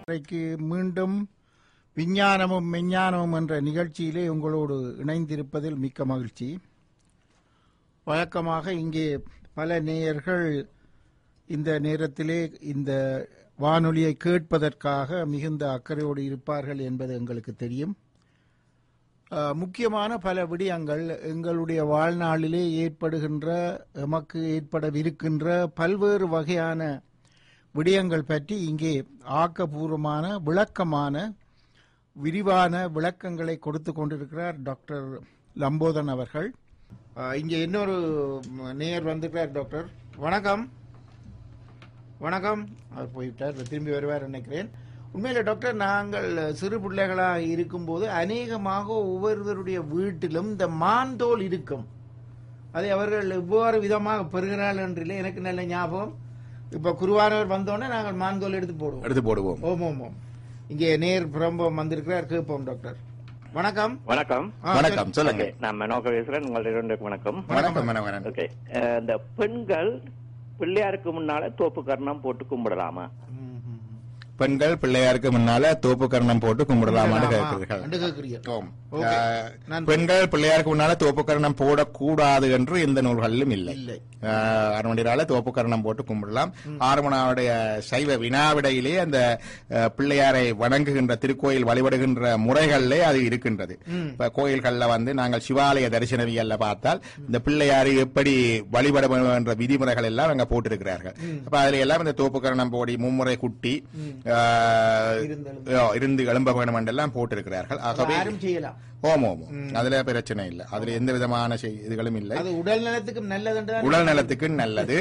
இன்றைக்கு மீண்டும் விஞ்ஞானமும் மெஞ்ஞானமும் என்ற நிகழ்ச்சியிலே உங்களோடு இணைந்திருப்பதில் மிக்க மகிழ்ச்சி. வழக்கமாக இங்கே பல நேயர்கள் இந்த நேரத்திலே இந்த வானொலியை கேட்பதற்காக மிகுந்த அக்கறையோடு இருப்பார்கள் என்பது எங்களுக்கு தெரியும். முக்கியமான பல விடயங்கள் எங்களுடைய வாழ்நாளிலே ஏற்படுகின்ற எமக்கு ஏற்படவிருக்கின்ற பல்வேறு வகையான விடயங்கள் பற்றி இங்கே ஆக்கப்பூர்வமான விளக்கமான விரிவான விளக்கங்களை கொடுத்து கொண்டிருக்கிறார் டாக்டர் லம்போதன் அவர்கள். இங்கே இன்னொரு நேயர் வந்திருக்கிறார். டாக்டர் வணக்கம். வணக்கம். அவர் போய்விட்டார், திரும்பி வருவார் நினைக்கிறேன். உண்மையில டாக்டர், நாங்கள் சிறு பிள்ளைகளாக இருக்கும்போது அநேகமாக ஒவ்வொருவருடைய வீட்டிலும் இந்த மாந்தோல் இருக்கும். அதை அவர்கள் எவ்வாறு விதமாக பெறுகிறார்கள் என்றில்லை, எனக்கு நல்ல ஞாபகம். இப்ப குருவானவர் வந்தோடனே நாங்கள் மாந்தோல் எடுத்து போடுவோம். ஓம் ஓம் ஓம். இங்கே நேர் புறம்பம் வந்திருக்கிறார், கேட்போம். டாக்டர் வணக்கம். வணக்கம். வணக்கம், சொல்லுங்க. நான் மனோக பேசுறேன். உங்களுடைய வணக்கம். வணக்கம். ஓகே, இந்த பெண்கள் பிள்ளையாருக்கு முன்னால தோப்பு கர்ணம் போட்டு கும்பிடலாமா? பெண்கள் பிள்ளையாருக்கு முன்னால தோப்பு கர்ணம் போட்டு கும்பிடலாமான்னு கேட்கிறீர்கள். பெண்கள் பிள்ளையாருக்கு முன்னால தோப்பு கர்ணம் போடக்கூடாது என்று எந்த நூல்களிலும் இல்லை. அரவண்டினால தோப்பு கர்ணம் போட்டு கும்பிடலாம். ஆரமணாவுடைய சைவ வினாவிடையிலே அந்த பிள்ளையாரை வணங்குகின்ற திருக்கோயில் வழிபடுகின்ற முறைகளிலே அது இருக்கின்றது. இப்ப கோயில்கள்ல நாங்கள் சிவாலய தரிசனவியல்ல பார்த்தால் இந்த பிள்ளையாரை எப்படி வழிபட வேண்டும் என்ற விதிமுறைகள் எல்லாம் அங்க போட்டிருக்கிறார்கள். அப்ப அதுல எல்லாம் இந்த தோப்பு கர்ணம் போடி மும்முறை குட்டி இருந்து எழும்ப வேணும் என்றெல்லாம் போட்டிருக்கிறார்கள். ஆகவே ஓமோ அதுல பிரச்சனை இல்லை, அதுல எந்த விதமான இதுகளும் இல்லை. உடல் நலத்துக்கும் நல்லது.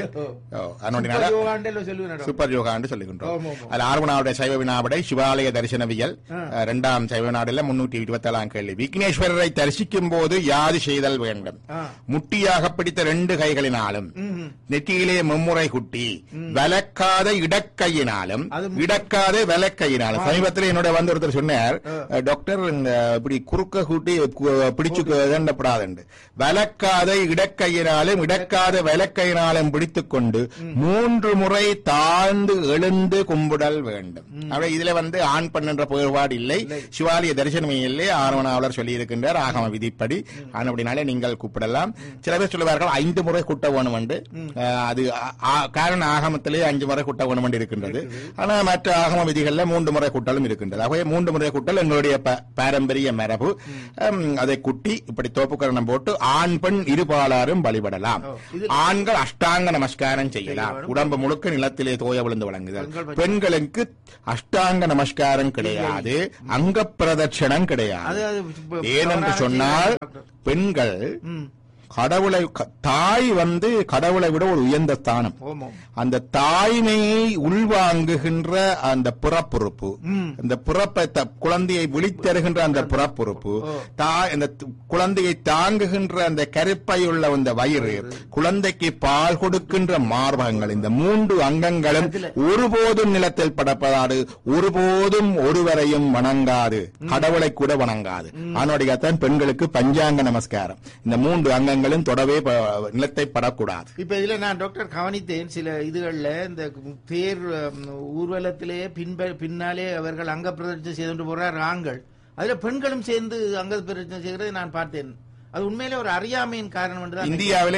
சூப்பர் யோகாண்டு சொல்லுகின்றோம். அதுல ஆர்வனாவுடைய சைவ வினாவிடை சிவாலய தரிசனவியல் 2ஆம் சைவ வினாடில் 327 கேள்வி. விக்னேஸ்வரரை தரிசிக்கும் போது யாது செய்தல் வேண்டும்? முட்டியாக பிடித்த 2 கைகளினாலும் நெற்றியிலே மும்முறை குட்டி வலக்காத இடக்கையினாலும் இடக்காத வலக்கையினாலும். சமீபத்தில் என்னோட ஒருத்தர் சொன்னார், டாக்டர் இப்படி குறுக்க கூட்டி பிடிச்சு வேண்டப்படாது, வலக்காத இடக்கையினாலும் இடக்காத வலக்கையினாலும் பிடித்துக் கொண்டு 3 முறை தாழ்ந்து எழுந்து கும்பிடல் வேண்டும். இதுல ஆண் பெண் என்ற வேறுபாடு இல்லை, சிவாலய தரிசனமே இல்லை. ஆர்வனாவலர் சொல்லி இருக்கின்றார் ஆகம விதிப்படி. அப்படினாலே நீங்கள் கூப்பிடலாம். சில பேர் சொல்லுவார்கள் 5 முறை கூட்ட வேணும் என்று. அது காரண ஆகமத்திலே 5 முறை கூட்ட வேணும் என்று இருக்கின்றது. ஆனா மற்ற ஆகம விதிகள்ல 3 முறை கூட்டலும் இருக்கின்றது. ஆகவே 3 முறை கூட்டல் எங்களுடைய பாரம்பரிய மரபு. அதை குட்டி இப்படி தோப்புக்கரணம் போட்டு ஆண் பெண் இருபாலாரும் வழிபடலாம். ஆண்கள் அஷ்டாங்க நமஸ்காரம் செய்யலாம், உடம்பு முழுக்க நிலத்திலே தோய விழுந்து வழங்குதல். பெண்களுக்கு அஷ்டாங்க நமஸ்காரம் கிடையாது, அங்க பிரதட்சணம் கிடையாது. ஏனென்று சொன்னால் பெண்கள் கடவுளை தாய் கடவுளை விட ஒரு உயர்ந்த ஸ்தானம். அந்த தாய்மையை உள்வாங்குகின்ற அந்த புறப்புறுப்பு, அந்த புறப்பை குழந்தையை விழித்தருகின்ற அந்த புறப்புறுப்பு, அந்த குழந்தையை தாங்குகின்ற அந்த கருப்பை உள்ள அந்த வயிறு, குழந்தைக்கு பால் கொடுக்கின்ற மார்பகங்கள், இந்த 3 அங்கங்களும் ஒருபோதும் நிலத்தில் படப்படாது, ஒருபோதும் ஒருவரையும் வணங்காது, கடவுளை கூட வணங்காது. அதனுடையத்தான் பெண்களுக்கு பஞ்சாங்க நமஸ்காரம். இந்த 3 அங்கங்கள் தொடவே நிலத்தை படக்கூடாது. இப்ப இதுல நான் டாக்டர் கவனித்தேன், சில இதுகள்ல இந்த தேர் ஊர்வலத்திலே பின்னாலே அவர்கள் அங்க பிரதட்சணை செய்து போறார் ஆண்கள், அதுல பெண்களும் சேர்ந்து அங்க பிரதட்சணை செய்கிறதை நான் பார்த்தேன். அது உண்மையிலே ஒரு அறியாமையின் காரணம் என்று இந்தியாவிலே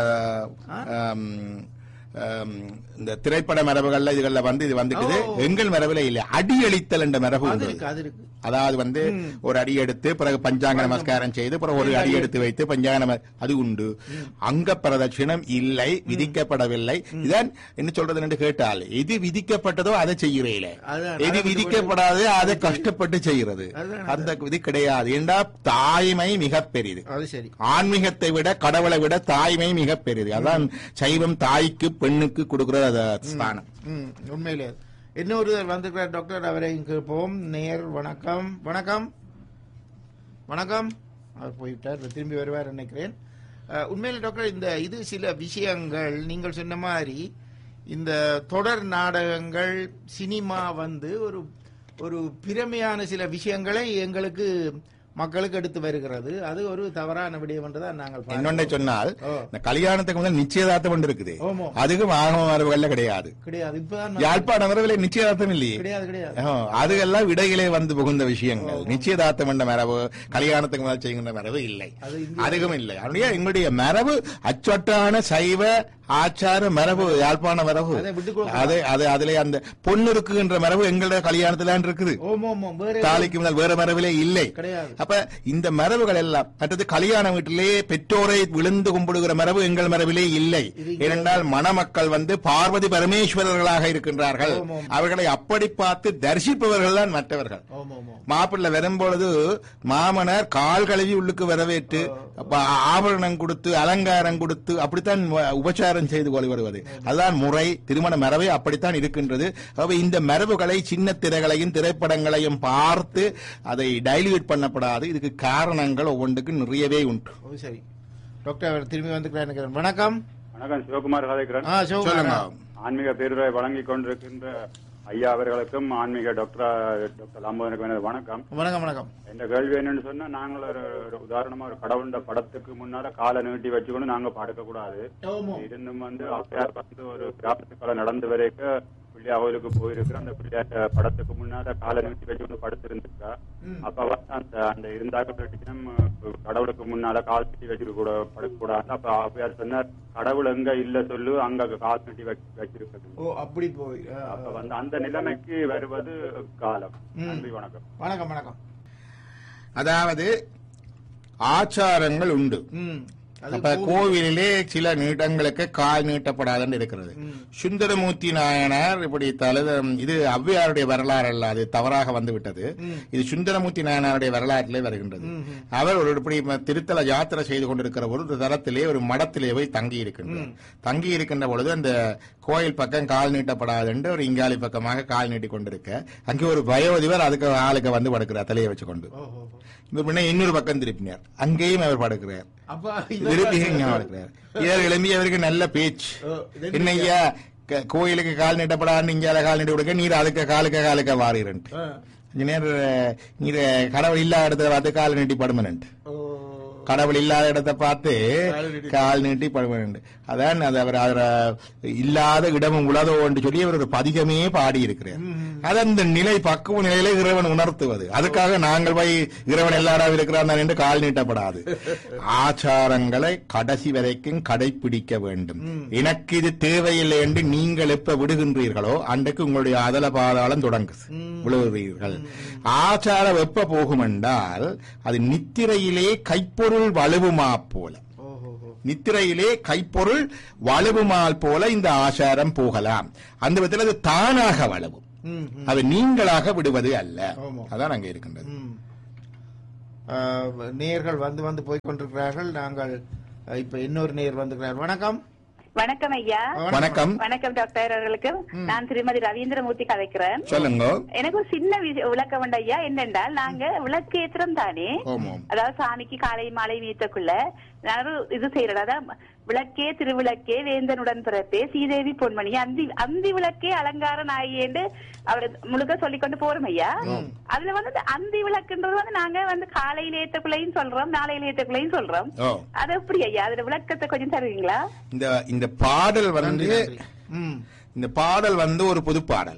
இந்த திரைப்பட மரபுகள்ல இதுகள்ல இது வந்துட்டு எங்கள் மரபுல இல்ல. அடியளித்தல் என்ற மரபு இருக்கு. அதாவது ஒரு அடி எடுத்து பிறகு பஞ்சாங்க நமஸ்காரம் செய்து பிறகு ஒரு அடி எடுத்து வைத்து பஞ்சாங்க அது உண்டு. அங்க பிரதட்சிணம் இல்லை, விதிக்கப்படவில்லை. இதான் என்ன சொல்றது என்று கேட்டால், எது விதிக்கப்பட்டதோ அதை செய்கிறீங்களே, எது விதிக்கப்படாது அதை கஷ்டப்பட்டு செய்கிறது, அந்த விதி கிடையாது. ஏண்டா தாய்மை மிக பெரிது. ஆன்மீகத்தை விட கடவுளை விட தாய்மை மிக பெரிது. அதான் சைவம் தாய்க்கு பெண்ணுக்கு கொடுக்கிற ஸ்தானம். உண்மையிலே இன்னொரு வந்திருக்கிறார் டாக்டர், அவரை கேட்போம். நேர் வணக்கம். வணக்கம். வணக்கம். அவர் போய்விட்டார், திரும்பி வருவார் நினைக்கிறேன். உண்மையில டாக்டர், இது சில விஷயங்கள் நீங்கள் சொன்ன மாதிரி இந்த தொடர் நாடகங்கள் சினிமா ஒரு பிரமையான சில விஷயங்களை எங்களுக்கு மக்களுக்கு எடுத்து வருகிறது. அது ஒரு தவறான விடயம் என்றுதான் நாங்கள் இன்னொன்றை சொன்னால் இந்த கல்யாணத்துக்கு முதல் நிச்சயதார்த்தம் ஒன்று இருக்குது. அதுக்கும் ஆகம மரபுகள்ல கிடையாது. இப்பதான் யாழ்ப்பாண மரபில் நிச்சயதார்த்தம் இல்லையே. அதுகெல்லாம் இடையிலே வந்து புகுந்த விஷயங்கள். நிச்சயதார்த்தம் என்ற மரபு, கல்யாணத்துக்கு முதல் செய்கின்ற மரபு இல்லை, அதுவும் இல்லை. அப்படியே எங்களுடைய மரபு அச்சொட்டான சைவ ஆச்சார மரபு, யாழ்ப்பாண மரபு. அதுல அந்த பொண்ணு இருக்குன்ற மரபு எங்களுடைய கல்யாணத்துல இருக்குது. தாலிக்கு முதல் வேற மரபிலே இல்லை. அப்ப இந்த மரபுகள் எல்லாம் மற்றது கல்யாண வீட்டிலே பெற்றோரை விழுந்து கும்பிடுகிற மரபு எங்கள் மரபிலே இல்லை. ஏனென்றால் மணமக்கள் பார்வதி பரமேஸ்வரர்களாக இருக்கின்றார்கள். அவர்களை அப்படி பார்த்து தரிசிப்பவர்கள் தான் மற்றவர்கள். மாப்பிள்ளை வரும்பொழுது மாமனார் கால் கழுவி உள்ளுக்கு வரவேற்று ஆபரணம் கொடுத்து அலங்காரம் கொடுத்து அப்படித்தான் உபச்சாரம் செய்து கொண்டு வருவது. அதுதான் முறை. திருமண மரபே அப்படித்தான் இருக்கின்றது. இந்த மரபுகளை சின்ன திரைகளையும் திரைப்படங்களையும் பார்த்து அதை டைல்யூட் பண்ணப்படாது. இதுக்கு காரணங்கள் ஒவ்வொன்றுக்கு நிறையவே உண்டு. சரி டாக்டர் திரும்பி வந்துக்கிறேன். வணக்கம். வணக்கம், சிவகுமார் கதைக்கிறேன். ஆன்மீக பேருரை வழங்கிக் கொண்டிருக்கின்ற ஐயா அவர்களுக்கும் ஆன்மீக டாக்டர் லாம்போதனுக்கும் எனது வணக்கம். வணக்கம். இந்த கேள்வி என்னன்னு சொன்னா, நாங்கள் ஒரு உதாரணமா ஒரு கடவுண்ட படத்துக்கு முன்னால காலை நீட்டி வச்சுக்கொண்டு நாங்க படுக்க கூடாது. இருந்தும் ஒரு கிராமத்துக்கால நடந்து வரைக்கும் பிள்ளையா கோயிலுக்கு போயிருக்கிற அந்த பிள்ளையா படத்துக்கு முன்னால காலை நீட்டி வச்சுக்கொண்டு படுத்திருந்துருக்கா. அப்ப அந்த இருந்தாக்க கடவுளுக்கு முன்னால கால் நீட்டி வச்சுக்க கூட படுக்க கூடாது. அப்ப அப்பயார் சொன்னார், கடவுள் எங்க இல்ல சொல்லு, அங்க கால் நீட்டி வச்சிருக்கிறது. அப்படி போய் அப்ப அந்த நிலைமைக்கு வருவது காலம். நன்றி, வணக்கம். வணக்கம். அதாவது ஆச்சாரங்கள் உண்டு. அப்ப கோவிலிலே சில நீட்டங்களுக்கு கால் நீட்டப்படாதுன்னு இருக்கிறது. சுந்தரமூர்த்தி நாயனார் இப்படி இது ஔவையாருடைய வரலாறு அல்ல, அது தவறாக வந்து விட்டது. இது சுந்தரமூர்த்தி நாயனாருடைய வரலாற்றிலே வருகின்றது. அவர் ஒரு இப்படி திருத்தல யாத்திரை செய்து கொண்டிருக்கிற ஒரு தலத்திலே ஒரு மடத்திலே போய் தங்கி இருக்கின்ற பொழுது அந்த கோயில் பக்கம் கால் நீட்டப்படாது என்று ஒரு இங்காலி பக்கமாக கால் நீட்டி கொண்டிருக்க, அங்கே ஒரு வயோதிபர் அதுக்கு ஆளுக்கு வந்து படுக்கிறார், தலையை வச்சு கொண்டு. இன்னொரு பக்கம் திருப்பினார், அங்கேயும் அவர் படுக்கிறார். எழும்பி அவருக்கு நல்ல பேச்சு, என்னையா கோயிலுக்கு கால் நீட்டப்படாது, இங்கால கால் நீட்டி கொடுக்க, நீர் அதுக்கு காலுக்க வாரிரன் நீர் கடவுள் இல்லாத இடத்துல பார்த்து கால் நீட்டி படுமனன்ட். கடவுள் இல்லாத இடத்தை பார்த்து கால் நீட்டி படுமனன்ட். அதான் அது அவர் இல்லாத இடமும் உலதோ என்று சொல்லி அவர் ஒரு பதிகமே பாடி இருக்கிறார். அது அந்த நிலை பக்குவ நிலையில இறைவன் உணர்த்துவது. அதுக்காக நாங்கள் போய் இறைவன் எல்லாரும் இருக்கிறார் என்று கால் நீட்டப்படாது. ஆச்சாரங்களை கடைசி வரைக்கும் கடைபிடிக்க வேண்டும். எனக்கு இது தேவையில்லை என்று நீங்கள் எப்ப விடுகின்றீர்களோ அன்றைக்கு உங்களுடைய அதல பாதாளம் விழுகிறீர்கள். ஆச்சாரம் எப்ப போகும் என்றால் அது நித்திரையிலே கைப்பொருள் வலுவுமா போல, நித்திரையிலே கைப்பொருள் வலுவுமால் போல இந்த ஆச்சாரம் போகலாம். அந்த விதத்தில் அது தானாக வலுவும், அது நீங்களாக விடுவது அல்ல. அதான் அங்கே இருக்கின்றது. நேர்கள் வந்து போய் கொண்டிருக்கிறார்கள். நாங்கள் இப்ப இன்னொரு நேர் வந்துக்கிறார். வணக்கம். வணக்கம் ஐயா. வணக்கம். வணக்கம் டாக்டர் அவர்களுக்கு. நான் திருமதி ரவீந்திரமூர்த்தி கதைக்கிறேன். சொல்லுங்க. எனக்கு ஒரு சின்ன விளக்கம் உண்டு ஐயா. என்னென்றால் நாங்க விளக்கு ஏத்துறோம் தானே, அதாவது சாமிக்கு காலை மாலை வீட்டக்குள்ள இது செய்யறது. அதான் விளக்கே திருவிளக்கே வேந்தனுடன் பிறப்பே சீதேவி பொன்மணி அந்தி விளக்கே அலங்கார நாயேன்னு அவரை முழுக்க சொல்லிக்கொண்டு போறோம் ஐயா. அதுல அந்தி விளக்குன்றது நாங்க காலையில ஏத்தக்குள்ளையும் சொல்றோம், நாளையில ஏத்தக்குள்ளையும் சொல்றோம். அது எப்படி ஐயா? அதுல விளக்கத்தை கொஞ்சம் தருவீங்களா? இந்த பாடல் இந்த பாடல் ஒரு பொது பாடல்.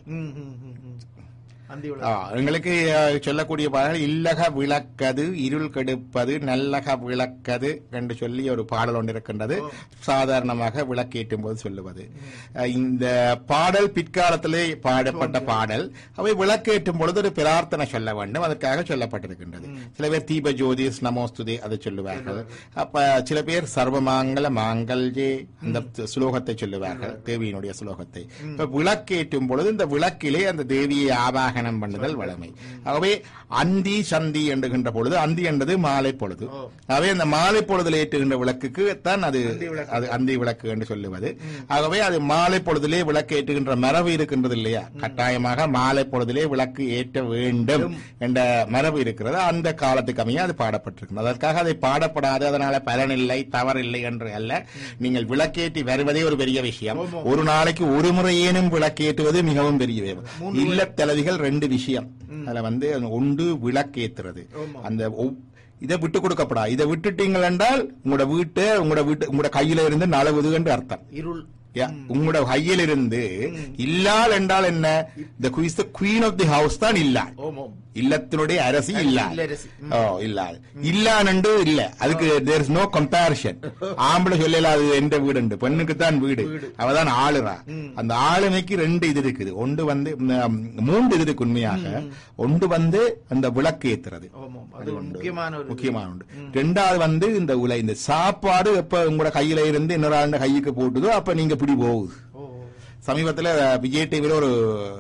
எங்களுக்கு சொல்லக்கூடிய பாடல் இல்லக விளக்கது இருள் கெடுப்பது நல்லக விளக்கது என்று சொல்லி ஒரு பாடல் ஒன்று இருக்கின்றது. சாதாரணமாக விளக்கேற்றும் போது சொல்லுவது. இந்த பாடல் பிற்காலத்திலே பாடப்பட்ட பாடல். அவை விளக்கேற்றும் பொழுது ஒரு பிரார்த்தனை சொல்ல வேண்டும், அதற்காக சொல்லப்பட்டிருக்கின்றது. சில பேர் தீப ஜோதிஸ் நமோஸ்துதே அதை சொல்லுவார்கள். அப்ப சில பேர் சர்வமாங்கல மாங்கல்யே அந்த ஸ்லோகத்தை சொல்லுவார்கள், தேவியினுடைய ஸ்லோகத்தை. இப்ப விளக்கேற்றும் பொழுது இந்த விளக்கிலே அந்த தேவியை ஆவாக பண்ணுதல் வளமை. ஆகவே அந்தி சந்தி என்கின்ற பொழுது, அந்தி என்பது மாலை பொழுது. ஆகவே அந்த மாலை பொழுதில் ஏற்றுகின்ற விளக்குக்கு தான் அது அந்தி விளக்கு என்று சொல்லுவது. ஆகவே அது மாலை பொழுதிலே விளக்கு ஏற்றுகின்ற மரபு இருக்கின்றது இல்லையா? கட்டாயமாக மாலை பொழுதிலே விளக்கு ஏற்ற வேண்டும் என்ற மரபு இருக்கிறது. அந்த காலத்துக்கு அமைய அது பாடப்பட்டிருக்கிறது. அதற்காக அதை பாடப்படாது, அதனால பலனில்லை தவறில்லை என்று அல்ல. நீங்கள் விளக்கேற்றி வருவதே ஒரு பெரிய விஷயம். ஒரு நாளைக்கு ஒரு முறையேனும் விளக்கேற்றுவது மிகவும் பெரிய இல்லத்தலவிகள் 2 விஷயம். அதுல வந்து ஒன்று விளக்கேத்துறது. அந்த இதை விட்டு கொடுக்கப்படா. இதை விட்டுட்டீங்கள் என்றால் உங்களோட கையில இருந்து நலவுது என்று அர்த்தம். இருள் உங்களோட கையில் இருந்து இல்லால் என்றால் என்ன? the queen of the house தான் இல்லாள். இல்லத்தினுடைய அரசி இல்லாள். இல்லான்னு இல்ல. அதுக்கு there is no comparison. ஆம்பளை சொல்லல அது எந்த வீடு உண்டு, பெண்ணுக்கு தான் வீடு, அவதான் ஆளுறா. அந்த ஆளுமைக்கு 2 இது இருக்குது. ஒன்று வந்து 3 இது இருக்கு உண்மையாக. ஒன்று வந்து அந்த விளக்கு ஏத்துறது, முக்கியமான உண்டு. 2வது வந்து இந்த சாப்பாடு எப்ப உங்களோட கையில இருந்து இன்னொரு ஆளுடைய கைக்கு போட்டுதோ அப்ப நீங்க பிடி போகுது. சமீபத்தில் விஜய் டிவில ஒரு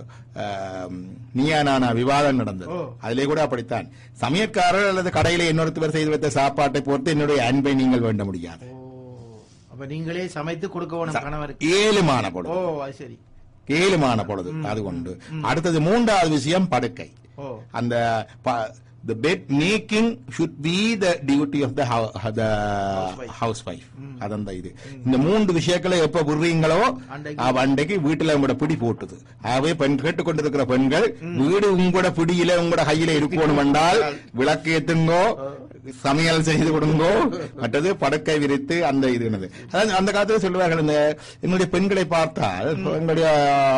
நீயானா விவாதம் நடந்தது. அதிலே கூட அப்படித்தான். சமயக்காரர் அல்லது கடையில இன்னொருத்தவர் செய்து வைத்த சாப்பாட்டை பொறுத்து என்னுடைய அன்பை நீங்கள் வேண்ட முடியாது. நீங்களே சமைத்து கொடுக்க 7மான பொழுது. 7மான பொழுது அது கொண்டு. அடுத்தது 3வது விஷயம் படுக்கை. அந்த the bed making should be the duty of the housewife. அதான் இது. இந்த 3 விஷயங்களை எப்ப விடுறீங்களோ அன்றைக்கு வீட்டுல உங்களோட பிடி போட்டுது. ஆகவே கேட்டுக்கொண்டிருக்கிற பெண்கள், வீடு உங்களோட பிடியில உங்களோட கையில இருக்கணும் என்றால் விளக்கு ஏத்துங்கோ, சமையல் செய்து கொடுங்கோ, மற்றது படுக்கை விரித்து அந்த இது. அந்த காலத்துல சொல்லுவார்கள், இந்த எங்களுடைய பெண்களை பார்த்தால், எங்களுடைய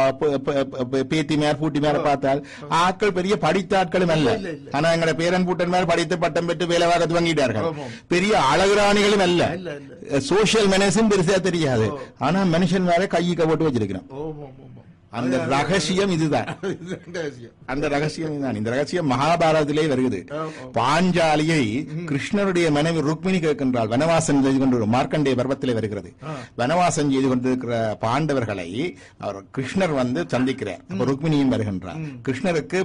பேத்திமார் பூட்டிமார பார்த்தால் ஆட்கள் பெரிய படித்த ஆட்களும் அல்ல. ஆனா எங்களுடைய பேரன் பூட்டன் மேல் படித்து பட்டம் பெற்று வேலை வாங்க துவங்கிட்டார்கள். பெரிய அழகுராணிகளும் அல்ல. சோசியல் மேனேஜும் பெருசா தெரியாது. ஆனா மனுஷன் மேல கையிக்க போட்டு வச்சிருக்கிறோம். அந்த ரகசியம் இதுதான். அந்த ரகசியம் இதுதான். இந்த ரகசியம் மகாபாரதத்திலே வருகிறது. பாஞ்சாலியை கிருஷ்ணருடைய மனைவி ருக்மிணி கேட்கின்றாள். வனவாசம் செய்து கொண்டு மார்க்கண்டேய பர்வத்திலே வருகிறது. வனவாசம் செய்து கொண்டிருக்கிற பாண்டவர்களை அவர் கிருஷ்ணர் வந்து சந்திக்கிறார். ருக்மிணியும் வருகின்றார். கிருஷ்ணருக்கு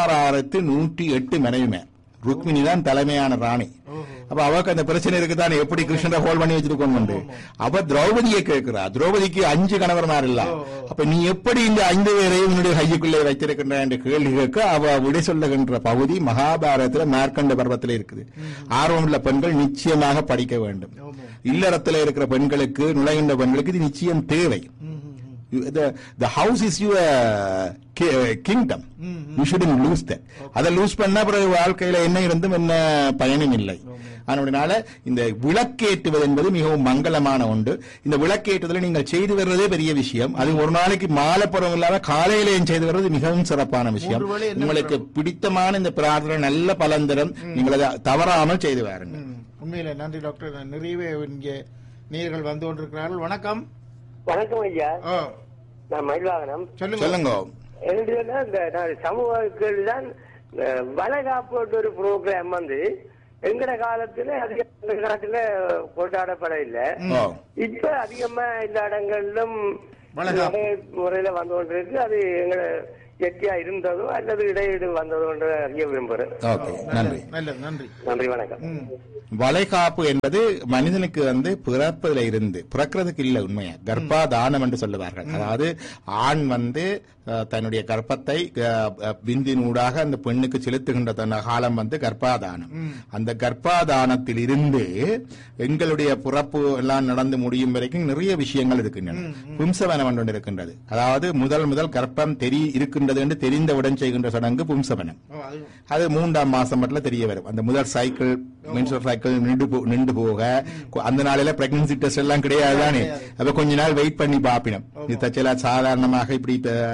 16,108 மனைவிமே. ருக்மிணி தான் தலைமையான ராணி. அப்ப அவருக்கு அந்த பிரச்சனை இருக்குதான், எப்படி கிருஷ்ணரை ஹோல்ட் பண்ணி வச்சிருக்கோம். அவ திரௌபதியை கேட்கிறா. திரௌபதிக்கு 5 கணவர்மார் இல்ல. அப்ப நீ எப்படி இந்த 5 பேரையும் உன்னுடைய கையுக்குள்ளே வைத்திருக்கின்ற என்ற கேள்வி கேட்க அவ விடை சொல்லுகின்ற பகுதி மகாபாரதத்துல மார்க்கண்ட பர்வத்தில் இருக்குது. ஆர்வமுள்ள பெண்கள் நிச்சயமாக படிக்க வேண்டும். இல்லறத்துல இருக்கிற பெண்களுக்கு, நுழைகின்ற பெண்களுக்கு இது நிச்சயம் தேவை. The house is your kingdom. You shouldn't lose that. அதை லூஸ் பண்ணா பிறகு வாழ்க்கையில என்ன இருந்தும் என்ன பயனும் இல்லை. அதனால இந்த விளக்கேற்றுவது என்பது மிகவும் மங்களமான ஒன்று. இந்த விளக்கேற்றுதலை நீங்கள் செய்து வர்றதே பெரிய விஷயம். அது ஒரு நாளைக்கு மாலைப்புறம் இல்லாம காலையிலேயும் செய்து வர்றது மிகவும் சிறப்பான விஷயம். உங்களுக்கு பிடித்தமான இந்த பிரார்த்தனை நல்ல பலன் தரும். நீங்கள் அதை தவறாமல் செய்து வாருங்கள். உண்மையில நன்றி டாக்டர். நிறைய இங்கே நேயர்கள் வந்து கொண்டிருக்கிறார்கள். வணக்கம். வணக்கம் ஐயா, நான் மயில்வாகனம். சொல்லுங்க. இந்த சமூகங்கள் தான் வளைகாப்பு ஒரு ப்ரோக்ராம் வந்து எங்கட காலத்துல அதிக காலத்துல கொண்டாடப்பட இல்லை. இப்ப அதிகமா எல்லா இடங்களிலும் முறையில வந்து கொண்டிருக்கு. அது எங்க இயற்கையா இருந்ததோ அல்லது இடையீடு வந்ததோ என்று அறிய விரும்புகிறேன். நன்றி, வணக்கம். வளைகாப்பு என்பது மனிதனுக்கு வந்து பிறப்பதில இருந்து பிறக்கிறதுக்கு இல்ல, உண்மையா கர்ப்பாதானம் என்று சொல்லுவார்கள். அதாவது ஆண் வந்து தன்னுடைய கர்ப்பத்தை விந்தினூடாக அந்த பெண்ணுக்கு செலுத்துகின்ற காலம் வந்து கர்ப்பாதானம். அந்த கர்ப்பாதானத்தில் இருந்து எங்களுடைய பிறப்பு எல்லாம் நடந்து முடியும் வரைக்கும் நிறைய விஷயங்கள் இருக்கின்றன. பும்சவனம் ஒன்று இருக்கின்றது. அதாவது முதல் கர்ப்பம் இருக்கின்றது என்று தெரிந்தவுடன் செய்கின்ற சடங்கு பும்சவனம். அது 3ஆம் மாசம் மட்டும் தெரிய வரும். அந்த முதல் சைக்கிள் நின்று போக அந்த நாளில பிரெக்னன்சி டெஸ்ட் எல்லாம் கிடையாது தானே. அப்ப கொஞ்ச நாள் வெயிட் பண்ணி பாப்பினோம். சாதாரணமாக இப்படி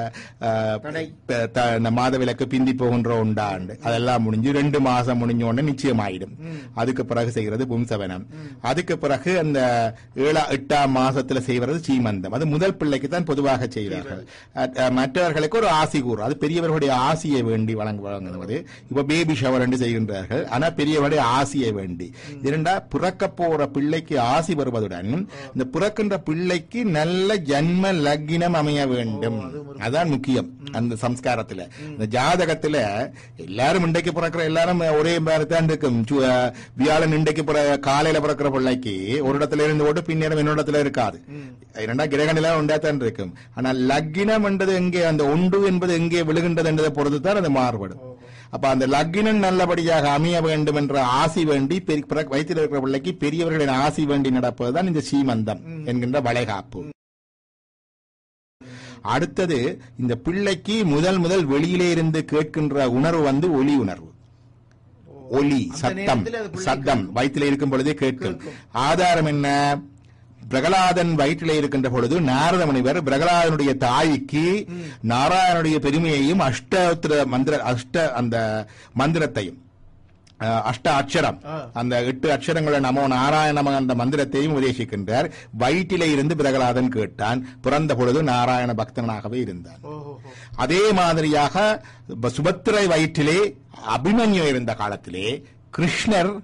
மாதவிலக்கு பிந்தி போகின்ற உண்டாண்டு அதெல்லாம் முடிஞ்சு 2 மாசம் முடிஞ்ச உடனே நிச்சயம் ஆயிடும். அதுக்கு பிறகு செய்கிறது பும்சவனம். அதுக்கு பிறகு அந்த 7-8ஆம் மாசத்துல செய்வது சீமந்தம். அது முதல் பிள்ளைக்கு தான் பொதுவாக செய்வார்கள். மற்றவர்களுக்கு ஒரு ஆசி கூறும். அது பெரியவர்களுடைய ஆசியை வேண்டி வழங்குவது. இப்ப பேபி ஷவர் என்று செய்கின்றார்கள். ஆனா பெரியவருடைய ஆசியை வேண்டி. இரண்டா பிறக்க போற பிள்ளைக்கு ஆசி வருவதுடன் இந்த பிறக்கின்ற பிள்ளைக்கு நல்ல ஜன்ம லக்னம் அமைய வேண்டும். அதான் முக்கியம் அந்த சம்ஸ்காரத்துல. இந்த ஜாதகத்துல எல்லாரும் இன்றைக்கு பிறக்கிற எல்லாரும் ஒரே மாதிரி தான் இருக்கும். வியாழன் இன்றைக்கு காலையில பிறக்கிற பிள்ளைக்கு ஒரு இடத்துல இருந்து ஓட்டு பின்னேறம் இன்னொரு இடத்துல இருக்காது. இரண்டா கிரகணில உண்டாத்தான் இருக்கும். ஆனால் லக்னம் என்றது எங்கே, அந்த ஒன்று என்பது எங்கே விழுகின்றது என்பதை பொறுத்து தான் அது மாறுபடும். அப்ப அந்த லக்னம் நல்லபடியாக அமைய வேண்டும் என்ற ஆசி வேண்டி வைத்திருக்கிற பிள்ளைக்கு பெரியவர்களின் ஆசி வேண்டி நடப்பதுதான் இந்த சீமந்தம் என்கின்ற வளைகாப்பு. அடுத்தது இந்த பிள்ளைக்கு முதல் வெளியிலே இருந்து கேட்கின்ற உணர்வு வந்து ஒலி உணர்வு, ஒலி சத்தம் வயிற்றிலே இருக்கும் பொழுதே கேட்கும். ஆதாரம் என்ன? பிரகலாதன் வயிற்றிலே இருக்கின்ற பொழுது நாரத முனிவர் பிரகலாதனுடைய தாய்க்கு நாராயணனுடைய பெருமையையும் அந்த மந்திரத்தையும் அஷ்ட அக்ஷரம் அந்த 8 அக்ஷரங்களை நமோ நாராயணம அந்த மந்திரத்தையும் உபதேசிக்கின்றார். வயிற்றிலே இருந்து பிரகலாதன் கேட்டான். பிறந்த பொழுது நாராயண பக்தனாகவே இருந்தான். அதே மாதிரியாக சுபத்திரை வயிற்றிலே அபிமன்யு இருந்த காலத்திலே கிருஷ்ணர்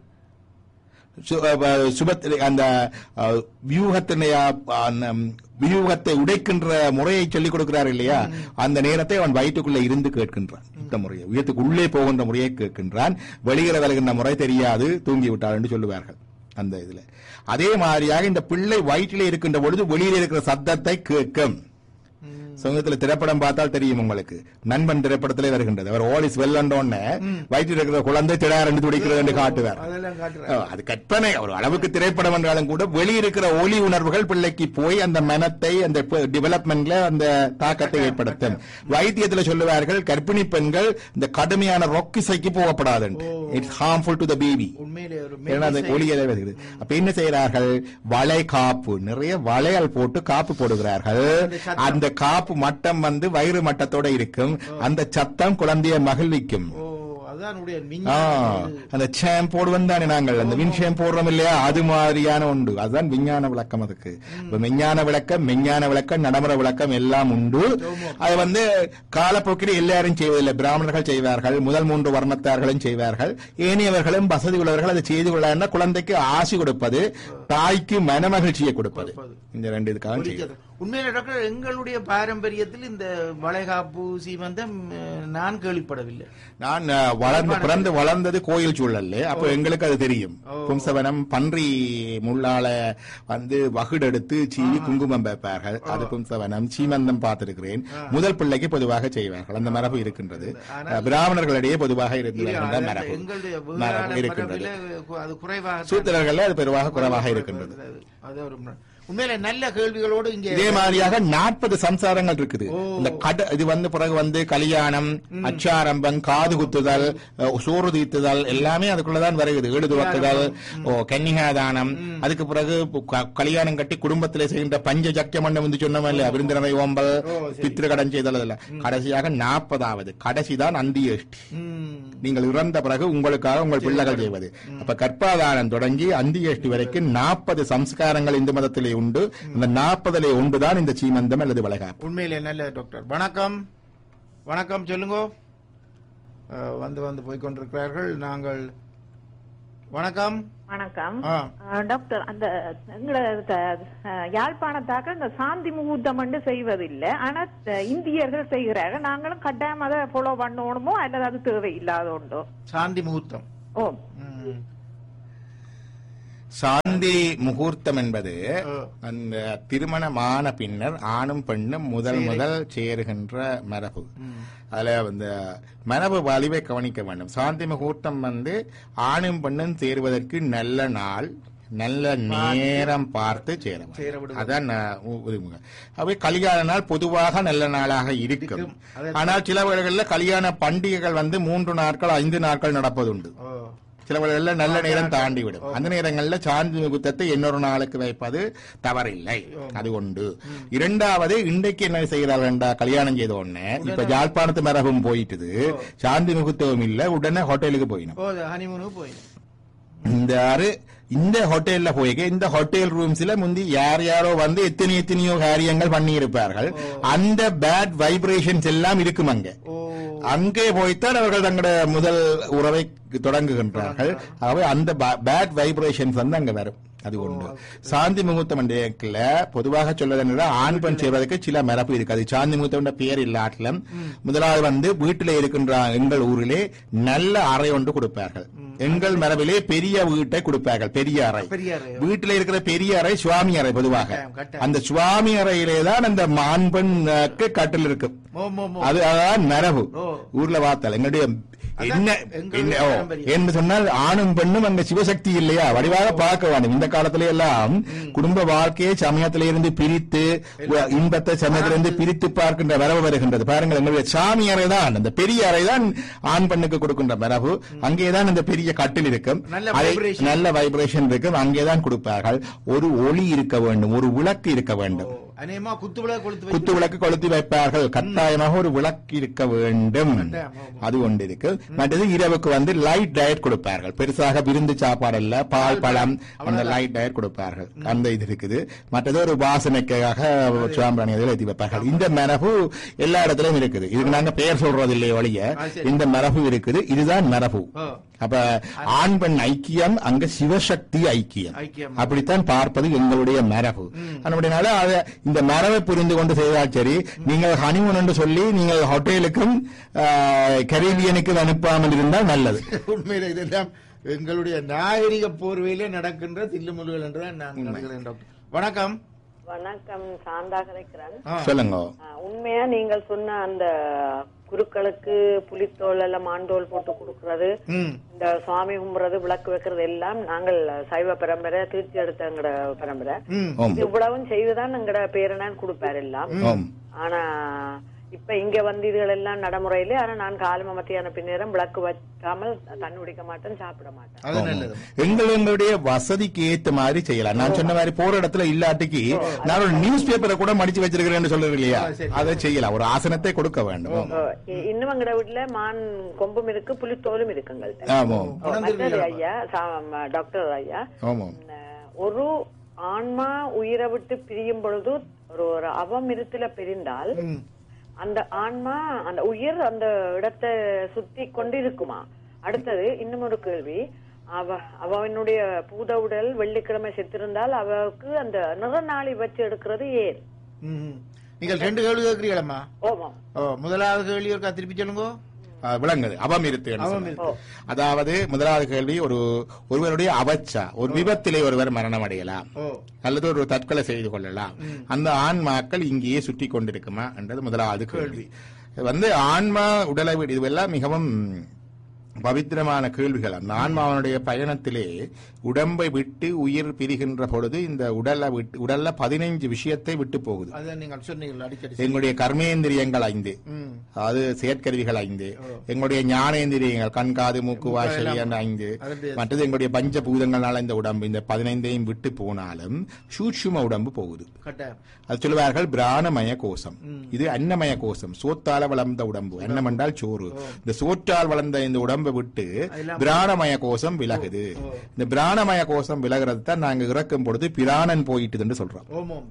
அந்த வியூகத்தை உடைக்கின்ற முறையை சொல்லிக் கொடுக்கிறார் இல்லையா, அந்த நேரத்தை அவன் வயிற்றுக்குள்ளே இருந்து கேட்கின்றான். இந்த முறையை உயரத்துக்கு உள்ளே போகின்ற முறையை கேட்கின்றான். வெளியில வருகின்ற முறை தெரியாது, தூங்கி விட்டாள் என்று சொல்லுவார்கள் அந்த இதுல. அதே மாதிரியாக இந்த பிள்ளை வயிற்றிலே இருக்கின்ற பொழுது வெளியில இருக்கிற சத்தத்தை கேட்கும். சமூகத்தில் திரைப்படம் பார்த்தால் தெரியும் உங்களுக்கு. நண்பன் திரைப்படத்திலே வருகின்றது. அவர் ஆல் இஸ் வெல் அண்டோன்னு வயிற்றில் இருக்கிற குழந்தை திடாரென்று துடிக்கிறது என்று காட்டுவார். அது கற்பனை. ஒரு அளவுக்கு திரைப்படம் என்றாலும் கூட வெளியிருக்கிற ஒலி உணர்வுகள் பிள்ளைக்கு போய் அந்த மனத்தை அந்த டெவலப்மெண்ட்ல அந்த தாக்கத்தை ஏற்படுத்தும். வைத்தியத்தில் சொல்லுவார்கள் கர்ப்பிணி பெண்கள் இந்த கடுமையான ரொக்கிசைக்கு போகப்படாது. It's harmful to the baby. அப்ப என்ன செய்யறார்கள்? வளை காப்பு, நிறைய வளையல் போட்டு காப்பு போடுகிறார்கள். அந்த காப்பு மட்டம் வந்து வயிறு மட்டத்தோட இருக்கும். அந்த சத்தம் குழந்தைய மகிழ்விக்கும். அந்த ஷாம்பு தானே நாங்கள் அந்த வின் ஷாம்பு போடுறோம் இல்லையா, அது மாதிரியான உண்டு. அதுதான் விஞ்ஞான விளக்கம். அதுக்கு விஞ்ஞான விளக்கம், மெஞ்ஞான விளக்கம், நடைமுறை விளக்கம் எல்லாம் உண்டு. அது வந்து காலப்போக்கில் எல்லாரும் செய்வதில்லை. பிராமணர்கள் செய்வார்கள், முதல் 3 வர்ணத்தார்களும் செய்வார்கள். ஏனையவர்களும் வசதி உள்ளவர்கள் அதை செய்து கொள்ள குழந்தைக்கு ஆசி கொடுப்பது, தாய்க்கு மனமகிழ்ச்சியை கொடுப்பது, இந்த 2 இதுக்காக செய்வது. உண்மையில டாக்டர், எங்களுடைய பாரம்பரியத்தில் இந்த வளைகாப்பு சீமந்தம் நான் கேள்விப்படவில்லை. நான் பிறந்து வளர்ந்தது கோயில் சூழல்ல. அப்ப எங்களுக்கு அது தெரியும். பும்சவனம் பன்றி முள்ளால வந்து வகுடெடுத்து சீவி குங்குமம் வைப்பார்கள். அது பும்சவனம். சீமந்தம் பார்த்திருக்கிறேன். முதல் பிள்ளைக்கு பொதுவாக செய்வார்கள். அந்த மரபு இருக்கின்றது. பிராமணர்களிடையே பொதுவாக இருக்கின்ற மரபு இருக்கின்றது. சூத்திரர்கள் அது பெருவாக குறைவாக இருக்கின்றது. உண்மையில நல்ல கேள்விகளோடு இங்கே இதே மாதிரியாக 40 சம்சாரங்கள் இருக்குது. இந்த இது வந்து பிறகு வந்து கல்யாணம், அச்சாரம்பம், காது குத்துதல், சோறு தீர்த்துதல் எல்லாமே அதுக்குள்ளதான் வருகிறது. ஈடு துவக்குதல், கன்னிகாதானம், அதுக்கு பிறகு கல்யாணம் கட்டி குடும்பத்திலே செய்கின்ற பஞ்ச ஜக்கியம் வந்து சொன்னோம் இல்லையா, விருந்தினரை ஓம்பல், பித்திரு கடன் செய்தல். இல்ல கடைசியாக 40வது கடைசிதான் அந்தியேஷ்டி. நீங்கள் இறந்த பிறகு உங்களுக்காக உங்கள் பிள்ளைகள் செய்வது. அப்ப கற்பாதானம் தொடங்கி அந்தியேஷ்டி வரைக்கும் 40 சம்ஸ்காரங்கள் இந்து மதத்திலே உண்டு. இந்த 40லே ஒன்றுதான் இந்த சீமந்தம் அல்லது வளைகாப்பு. உண்மையிலே நல்ல டாக்டர். வணக்கம். வணக்கம், சொல்லுங்க. வந்து போய்கொண்டிருக்கிறார்கள். நாங்கள் வணக்கம். வணக்கம் டாக்டர். அந்த எங்களோட யாழ்ப்பாணத்தாக்க இந்த சாந்தி முகூர்த்தம் செய்வதில்லை, ஆனா இந்தியர்கள் செய்கிறார்கள். நாங்களும் கட்டாயம் அதை ஃபாலோ பண்ணணுமோ அல்லது அது தேவை இல்லாத உண்டோ? சாந்தி முகூர்த்தம். சாந்தி முகூர்த்தம் என்பது அந்த திருமணமான பின்னர் ஆணும் பெண்ணும் முதல் சேருகின்ற மரபு. அதுல அந்த மரபு வலிவை கவனிக்க வேண்டும். சாந்தி முகூர்த்தம் வந்து ஆணும் பெண்ணும் சேருவதற்கு நல்ல நாள், நல்ல நேரம் பார்த்து சேர. அதான் அவை கல்யாண நாள் பொதுவாக நல்ல நாளாக இருக்கும். ஆனால் சில வேளைகளில் கல்யாண பண்டிகைகள் வந்து 3 நாட்கள் 5 நாட்கள் நடப்பதுண்டு. சில வேளைகள்ல நல்ல நேரம் தாண்டிவிடும். அந்த நேரங்கள்ல சாந்தி முகூர்த்தத்தை இன்னொரு நாளுக்கு வைப்பது தவறில்லை. அது உண்டு. இரண்டாவது, இன்றைக்கு என்ன செய்கிறார்கள், கல்யாணம் செய்த உடனே இப்ப யாழ்ப்பாணத்து மரபும் போயிட்டுது, சாந்தி முகூர்த்தமும் இல்ல, உடனே ஹோட்டலுக்கு போயிடும். இந்த ஹோட்டல்ல போய் இந்த ஹோட்டல் ரூம்ஸ்ல முந்தி யாரோ வந்து எத்தனையோ காரியங்கள் பண்ணி இருப்பார்கள். அந்த பேட் வைப்ரேஷன்ஸ் எல்லாம் இருக்கும் அங்கே போய்த்தான் அவர்கள் தங்களுடைய முதல் உறவை தொடங்குகின்றார்கள். ஆகவே அந்த பேட் வைப்ரேஷன்ஸ் வந்து அங்க வரும். அது உண்டு. சாந்தி முகூர்த்தம் பொதுவாக சொல்வதென்றால் ஆண் பெண் செய்வதற்கு சில மரபு இருக்கு. அது சாந்தி முகூர்த்தம் பேர் இல்லாட்டிலும் முதலாவது வந்து வீட்டிலே இருக்கின்ற எங்கள் ஊரிலே நல்ல அறை ஒன்று கொடுப்பார்கள். எங்கள் மரபிலே பெரிய வீட்டை கொடுப்பார்கள், பெரிய அறை. வீட்டில இருக்கிற பெரிய அறை சுவாமி அறை. பொதுவாக அந்த சுவாமி அறையிலே தான் அந்த ஆண் பெண்ணுக்கு கட்டில் இருக்கும். அது அதான் மரபு ஊர்ல பார்த்தால். எங்களுடைய என்று சொன்னால் ஆணும் பெண்ணும் அந்த சிவசக்தி இல்லையா வடிவாக பார்க்க வேண்டும். இந்த காலத்திலே எல்லாம் குடும்ப வாழ்க்கையை சமயத்திலிருந்து பிரித்து இன்பத்தை சமயத்திலிருந்து பிரித்து பார்க்கின்ற வரவு வருகின்றது. பாருங்கள், எங்களுடைய சாமி அறைதான், அந்த பெரிய அறைதான் ஆண் பெண்ணுக்கு கொடுக்கின்ற வரவு. அங்கேதான் இந்த பெரிய கட்டில் இருக்கும், நல்ல வைப்ரேஷன் இருக்கும், அங்கேதான் கொடுப்பார்கள். ஒரு ஒளி இருக்க வேண்டும், ஒரு விளக்கு இருக்க வேண்டும், குத்து விளக்கு கொளுத்தி வைப்பார்கள். கட்டாயமாக ஒரு விளக்கு இருக்க வேண்டும், அது ஒன்று இருக்கு. மற்றது இரவுக்கு லைட் டயட் கொடுப்பார்கள். பெருசாக விருந்து சாப்பாடு அல்ல, பால் பழம், அந்த லைட் டயட் கொடுப்பார்கள். அந்த இது இருக்குது. மற்றது ஒரு வாசனைக்காக சாம்பிராணி ஏற்றி வைப்பார்கள். இந்த மரபு எல்லா இடத்திலும் இருக்குது. இதுக்கு நாங்க பெயர் சொல்றது இல்லையே ஒழிய இந்த மரபு இருக்குது. இதுதான் மரபு. அப்ப ஆண் பெண் ஐக்கியம், அங்க சிவசக்தி ஐக்கியம், அப்படித்தான் பார்ப்பது எங்களுடைய மரபு. அப்படினால இந்த மரபை புரிந்து கொண்டு செய்தால் சரி. நீங்கள் ஹனிமூன் என்று சொல்லி நீங்கள் ஹோட்டலுக்கும் கரீபியனுக்கும் அனுப்பாமல் இருந்தால் நல்லது. உண்மையில இதெல்லாம் எங்களுடைய நாகரிக போர்வையிலே நடக்கின்ற தில்லுமுல்லுகள் என்று நான் நினைக்கிறேன். டாக்டர் வணக்கம். வணக்கம், சாந்தா கிடைக்கிறேன். சொல்லுங்க. உண்மையா நீங்கள் சொன்ன அந்த குருக்களுக்கு புலித்தோல் எல்லாம் மாண்டோல் போட்டு கொடுக்கறது, இந்த சுவாமி கும்புறது, விளக்கு வைக்கிறது எல்லாம் நாங்கள் சைவ பரம்பரை தீர்ச்சி எடுத்த எங்கட பரம்பரை. இவ்வளவும் செய்துதான் எங்கட பேரனான் கொடுப்பாரு எல்லாம். ஆனா இப்ப இங்க இதுகள் எல்லாம் நடைமுறையில. ஆனா நான் காலம மத்தியான பின்னேரம் விளக்கு வைக்காமல் தண்ணி குடிக்க மாட்டேன், சாப்பிட மாட்டேன். எங்களுடைய வசதிக்கு ஏத்த மாதிரி செய்யலாம். நான் சொன்ன மாதிரி போற இடத்துல இல்லாட்டிக்கு நான் ஒரு நியூஸ் பேப்பரை கூட மடிச்சு வச்சிருக்கிறேன்னு சொல்றது இல்லையா, அதை செய்யலாம். ஒரு ஆசனத்தை கொடுக்க வேண்டும். இன்னும் எங்கட வீட்டுல மான் கொம்பும் இருக்கு, புலித்தோலும் இருக்குங்க ஐயா. டாக்டர் ஐயா, ஒரு ஆன்மா உயிரை விட்டு பிரியும் பொழுது ஒரு அவமிருத்துல பிரிந்தால் அந்த ஆன்மா அந்த உயிர் அந்த இடத்தை சுத்தி கொண்டிருக்குமா? அடுத்தது இன்னும் ஒரு கேள்வி, அவனுடைய பூத உடல் வெள்ளிக்கிழமை செத்திருந்தால் அவருக்கு அந்த நிறநாளி வச்சு எடுக்கிறது ஏன்? நீங்கள் 2 கேள்வி கேட்கிறீங்களா? முதலாவது கேள்வி இருக்கா, திருப்பி சொல்லுங்க. விளங்குது. அவமிருத்து. அதாவது முதலாவது கேள்வி, ஒருவருடைய அவச்சா, ஒரு விபத்திலே ஒருவர் மரணம் அடையலாம் அல்லது ஒரு தற்கொலை செய்து கொள்ளலாம். அந்த ஆன்மாக்கள் இங்கேயே சுற்றி கொண்டிருக்குமா என்றது முதலாவது கேள்வி. ஆன்மா உடலை விட இதுவெல்லாம் மிகவும் பவித்திரமான கேள்விகள். அந்த ஆன்மாவனுடைய பயணத்திலே உடம்பை விட்டு உயிர் பிரிகின்ற பொழுது இந்த உடல்ல 15 விஷயத்தை விட்டு போகுது. எங்களுடைய கர்மேந்திரியங்கள் 5, அதாவது செயற்கருவிகள் 5, எங்களுடைய ஞானேந்திரியங்கள் கண் காது மூக்கு வாசல் 5, மற்றது எங்களுடைய பஞ்சபூதங்களால இந்த உடம்பு இந்த 15ஐயும் விட்டு போனாலும் சூட்சும உடம்பு போகுது. அது சொல்லுவார்கள் பிராணமய கோஷம். இது அன்னமய கோஷம், சோத்தால வளர்ந்த உடம்பு. அன்னம் என்றால் சோறு. இந்த சோற்றால் வளர்ந்த இந்த உடம்பை விட்டு பிராணமய கோஷம் விலகுது. இந்த பிராணமய கோஷம் விலகிறது தான் நாங்க இறக்கும் பொழுது பிராணன் போயிட்டு என்று சொல்றோம்.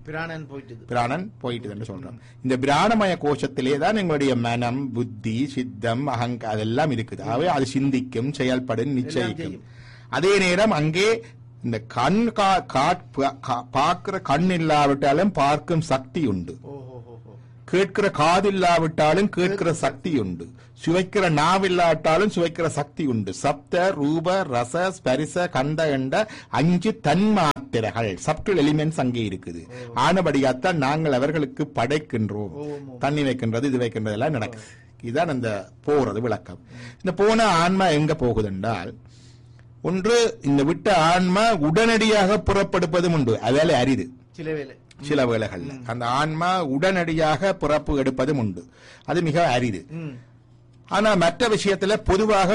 பிராணன் போயிட்டு என்று சொல்றோம். இந்த பிராணமய கோஷத்திலே தான் எங்களுடைய மனம், புத்தி, சித்தம், அகங்காரம் அதெல்லாம் இருக்குது. ஆகவே அது சிந்திக்கும், செயல்படும், நிச்சயிக்கும். அதே நேரம் அங்கே இந்த கண் பார்க்கிற கண் இல்லாவிட்டாலும் பார்க்கும் சக்தி உண்டு, கேட்கிற காது இல்லாவிட்டாலும் கேட்கிற சக்தி உண்டு, சுவைக்கிற நாவில்லாவிட்டாலும் சுவைக்கிற சக்தி உண்டு. சப்த ரூப ரச ஸ்பரிச கந்த என்ற 5 தன்மாத்திரைகள், சப்டல் எலிமெண்ட்ஸ் அங்கே இருக்குது. ஆனபடியாத்தான் நாங்கள் அவர்களுக்கு படைக்கின்றோம். தண்ணி வைக்கின்றது, இது வைக்கின்றது எல்லாம் நடக்குது. இதுதான் அந்த போறது விளக்கம். இந்த போன ஆன்மா எங்க போகுது என்றால், ஒன்று இந்த விட்ட ஆன்மா உடனடியாக புறப்படுப்பதும் உண்டு. அதால அரிது. சில வேளைகள்ல அந்த ஆன்மா உடனடியாக பிறப்பு எடுப்பதும் உண்டு. அது மிக அரிது. ஆனா மற்ற விஷயத்துல பொதுவாக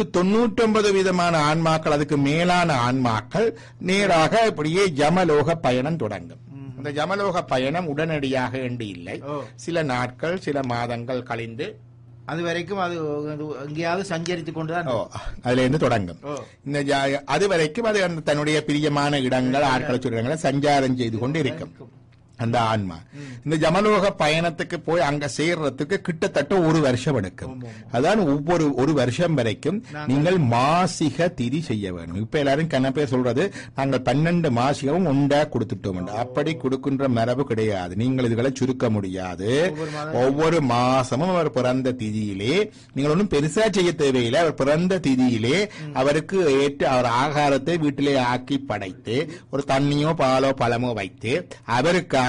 199 விதமான ஆன்மாக்கள், அதுக்கு மேலான ஆன்மாக்கள் நேராக இப்படியே ஜமலோக பயணம் தொடங்கும். இந்த ஜமலோக பயணம் உடனடியாக என்று இல்லை, சில நாட்கள் சில மாதங்கள் கழிந்து அது வரைக்கும் அது எங்கேயாவது சஞ்சரித்துக் கொண்டுதான் அதுல இருந்து தொடங்கும். இந்த அது வரைக்கும் அது தன்னுடைய பிரியமான இடங்கள், ஆட்களை இடங்களை சஞ்சாரம் செய்து கொண்டு இருக்கும் அந்த ஆன்மா. இந்த ஜமலோக பயணத்துக்கு போய் அங்க சேர்றதுக்கு கிட்டத்தட்ட 1 வருஷம் எடுக்கும். அதான் ஒவ்வொரு 1 வருஷம் வரைக்கும் நீங்கள் மாசிக திதி செய்ய வேணும். இப்ப எல்லாரும் கண்ணப்பேர் சொல்றது நாங்கள் 12 மாசிகவும் உண்டா கொடுத்துட்டோம். அப்படி கொடுக்கின்ற மரபு கிடையாது. நீங்கள் இதுகளை சுருக்க முடியாது. ஒவ்வொரு மாசமும் அவர் பிறந்த திதியிலே நீங்கள் ஒன்றும் பெருசா செய்ய தேவையில்லை. அவர் பிறந்த திதியிலே அவருக்கு ஏற்ற அவர் ஆகாரத்தை வீட்டிலே ஆக்கி படைத்து ஒரு தண்ணியோ பாலோ பழமோ வைத்து அவருக்காக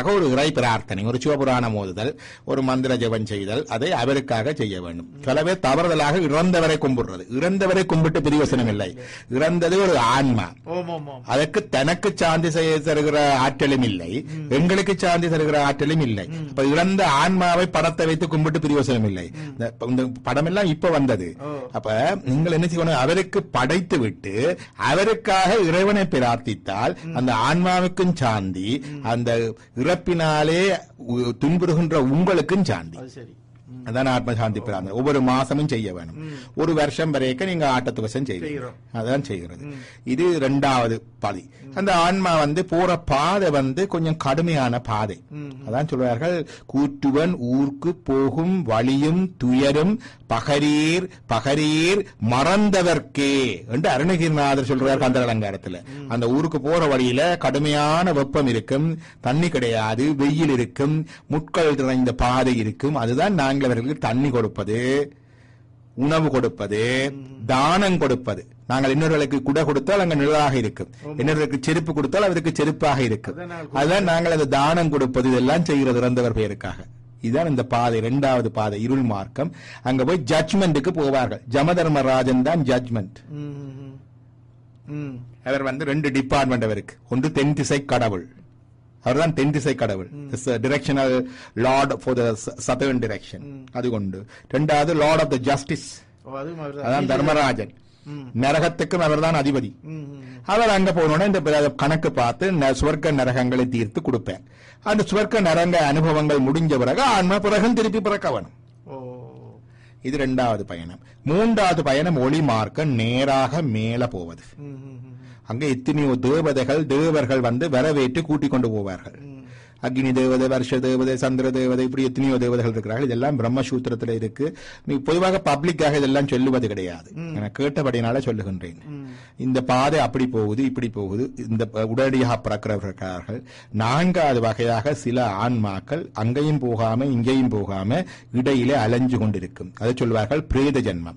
உதாரணமாக ஒரு இறை பிரார்த்தனை, ஒரு சிவபுராணம் ஓதுதல், ஒரு மந்திர ஜெபம் செய்தல், அதை அவருக்காக செய்ய வேண்டும். சிலவே தவறுதலாக இறந்தவரை கும்பிடுறது. இறந்தவரை கும்பிட்டு பிரயோசனம் இல்லை. இறந்தது ஒரு ஆன்மா, அதற்கு தனக்கு சாந்தி தருகிற ஆற்றலும் இல்லை, எங்களுக்கு சாந்தி தருகிற ஆற்றலும் இல்லை. இப்ப இறந்த ஆன்மாவை படத்தை வைத்து கும்பிட்டு பிரயோசனம் இல்லை. இந்த படம் எல்லாம் இப்ப வந்தது. அப்ப நீங்கள் என்ன செய்யணும், அவருக்கு படைத்து விட்டு அவருக்காக இறைவனை பிரார்த்தித்தால் அந்த ஆன்மாவுக்கும் சாந்தி, அந்த இறப்பினாலே துன்புறுகின்ற உங்களுக்கும் சாந்தி. அதான் ஆத்ம சாந்தி பிரார்த்தனை. ஒவ்வொரு மாசமும் செய்ய வேணும். ஒரு வருஷம் வரைக்கும் நீங்க ஆட்டத்துவசம் செய்யணும். அதான் செய்கிறது. இது 2வது பாதி. அந்த ஆன்மா போற பாதை கொஞ்சம் கடுமையான பாதை. அதான் சொல்வார்கள், கூற்றுவன் ஊருக்கு போகும் வழியும் துயரும் பகரீர் பகரீர் மறந்தவர்க்கே என்று அருணகிரிநாதர் சொல்றார் அந்த அலங்காரத்துல. அந்த ஊருக்கு போற வழியில கடுமையான வெப்பம் இருக்கும், தண்ணி கிடையாது, வெயில் இருக்கும், முட்கள் நிறைந்த பாதை இருக்கும். அதுதான் நாங்கள் அவர்களுக்கு தண்ணி கொடுப்பது, உணவு கொடுப்பது, தானம் கொடுப்பது. நாங்கள் இன்னொருவர்களுக்கு குடை கொடுத்தால் அங்க நிழலாக இருக்கும், இன்னொருவருக்கு செருப்பு கொடுத்தால் அவருக்கு செருப்பாக இருக்கும். அதுதான் நாங்கள் அது தானம் கொடுப்பது. இதெல்லாம் செய்கிறது இறந்தவர் பெயருக்காக. இதுதான் இந்த பாதை, 2வது பாதை, இருள் மார்க்கம். அங்க போய் ஜட்ஜ்மெண்ட்டுக்கு போவார்கள். ஜமதர்மராஜன் தான் ஜட்ஜ்மெண்ட். அவர் 2 டிபார்ட்மெண்ட் அவருக்கு. ஒன்று தென் திசை கடவுள், அவர்தான் தென் திசை கடவுள், directional Lord for the southern direction. அது கொண்டு 2வது லார்ட் ஆஃப் த ஜஸ்டிஸ், அதான் தர்மராஜன். நரகத்துக்கும் அவர் தான் அதிபதி. அவர் அங்க போனோட இந்த கணக்கு பார்த்து சுவர்க்க நரகங்களை தீர்த்து கொடுப்பேன். அந்த சுவர்க்க நரக அனுபவங்கள் முடிஞ்ச பிறகு ஆன்மா பிறகும் திருப்பி பிறக்க வேணும். இது 2வது பயணம். 3வது பயணம் ஒளி மார்க்கம், நேராக மேல போவது. அங்க எத்தனையோ தேவர்கள் வரவேற்று கூட்டிக் கொண்டு போவார்கள். அக்னி தேவதை, வருஷ தேவதை, சந்திர தேவதை, இப்படி எத்தனையோ தேவதைகள் இருக்கிறார்கள். இதெல்லாம் பிரம்மசூத்திரத்தில் இருக்கு. நீ பொதுவாக பப்ளிக்காக இதெல்லாம் சொல்லுவது கிடையாது, நான் கேட்டபடினால சொல்லுகின்றேன். இந்த பாதை அப்படி போகுது, இப்படி போகுது. இந்த உடனடியாக பிறக்கிறவர்கள் 4வது வகையாக சில ஆன்மாக்கள் அங்கேயும் போகாம இங்கேயும் போகாம இடையிலே அலைஞ்சு கொண்டிருக்கும். அதை சொல்வார்கள் பிரேத ஜென்மம்.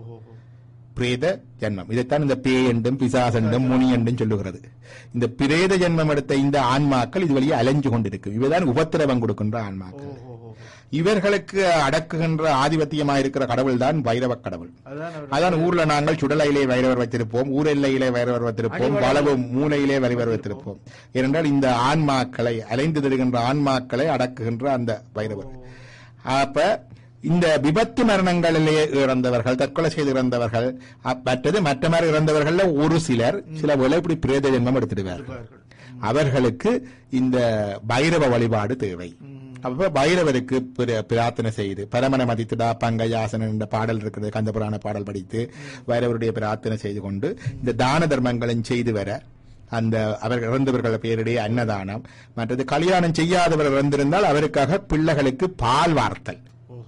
பிரேத ஜென்மம் இதைத்தான் இந்த பே என்றும் பிசாசென்றும் முனி என்றும் சொல்லுகிறது. இந்த பிரேத ஜென்மம் எடுத்த இந்த ஆன்மாக்கள் இது வழியே அலைஞ்சு கொண்டிருக்கும். இவைதான் உபத்திரவம் கொடுக்கின்ற ஆன்மாக்கள். இவர்களுக்கு அடக்குகின்ற ஆதிபத்தியமாயிருக்கிற கடவுள் தான் வைரவ கடவுள். அதான் ஊர்ல நாங்கள் சுடலையிலே வைரவர் வைத்திருப்போம், ஊரெல்லையிலே வைரவர் வைத்திருப்போம், வளவு மூலையிலே வைரவர் வைத்திருப்போம். ஏனென்றால் இந்த ஆன்மாக்களை அலைந்து தருகின்ற ஆன்மாக்களை அடக்குகின்ற அந்த வைரவர். அப்ப இந்த விபத்து மரணங்களிலே இறந்தவர்கள், தற்கொலை செய்து இறந்தவர்கள், மற்ற மாதிரி இறந்தவர்கள் ஒரு சில வேளை இப்படி பிரேத ஜென்மம் எடுத்துடுவார்கள். அவர்களுக்கு இந்த பைரவ வழிபாடு தேவை. அப்ப பைரவருக்கு பிரார்த்தனை செய்து, பரமன மதித்துடா பங்கயாசனன் என்ற பாடல் இருக்கிறது, கந்தபுராண பாடல் படித்து பைரவருடைய பிரார்த்தனை செய்து கொண்டு இந்த தான தர்மங்களும் செய்து வர, அந்த அவர் இறந்தவர்கள் பேருடைய அன்னதானம், மற்றது கல்யாணம் செய்யாதவர் இறந்திருந்தால் அவருக்காக பிள்ளைகளுக்கு பால் வார்த்தல்,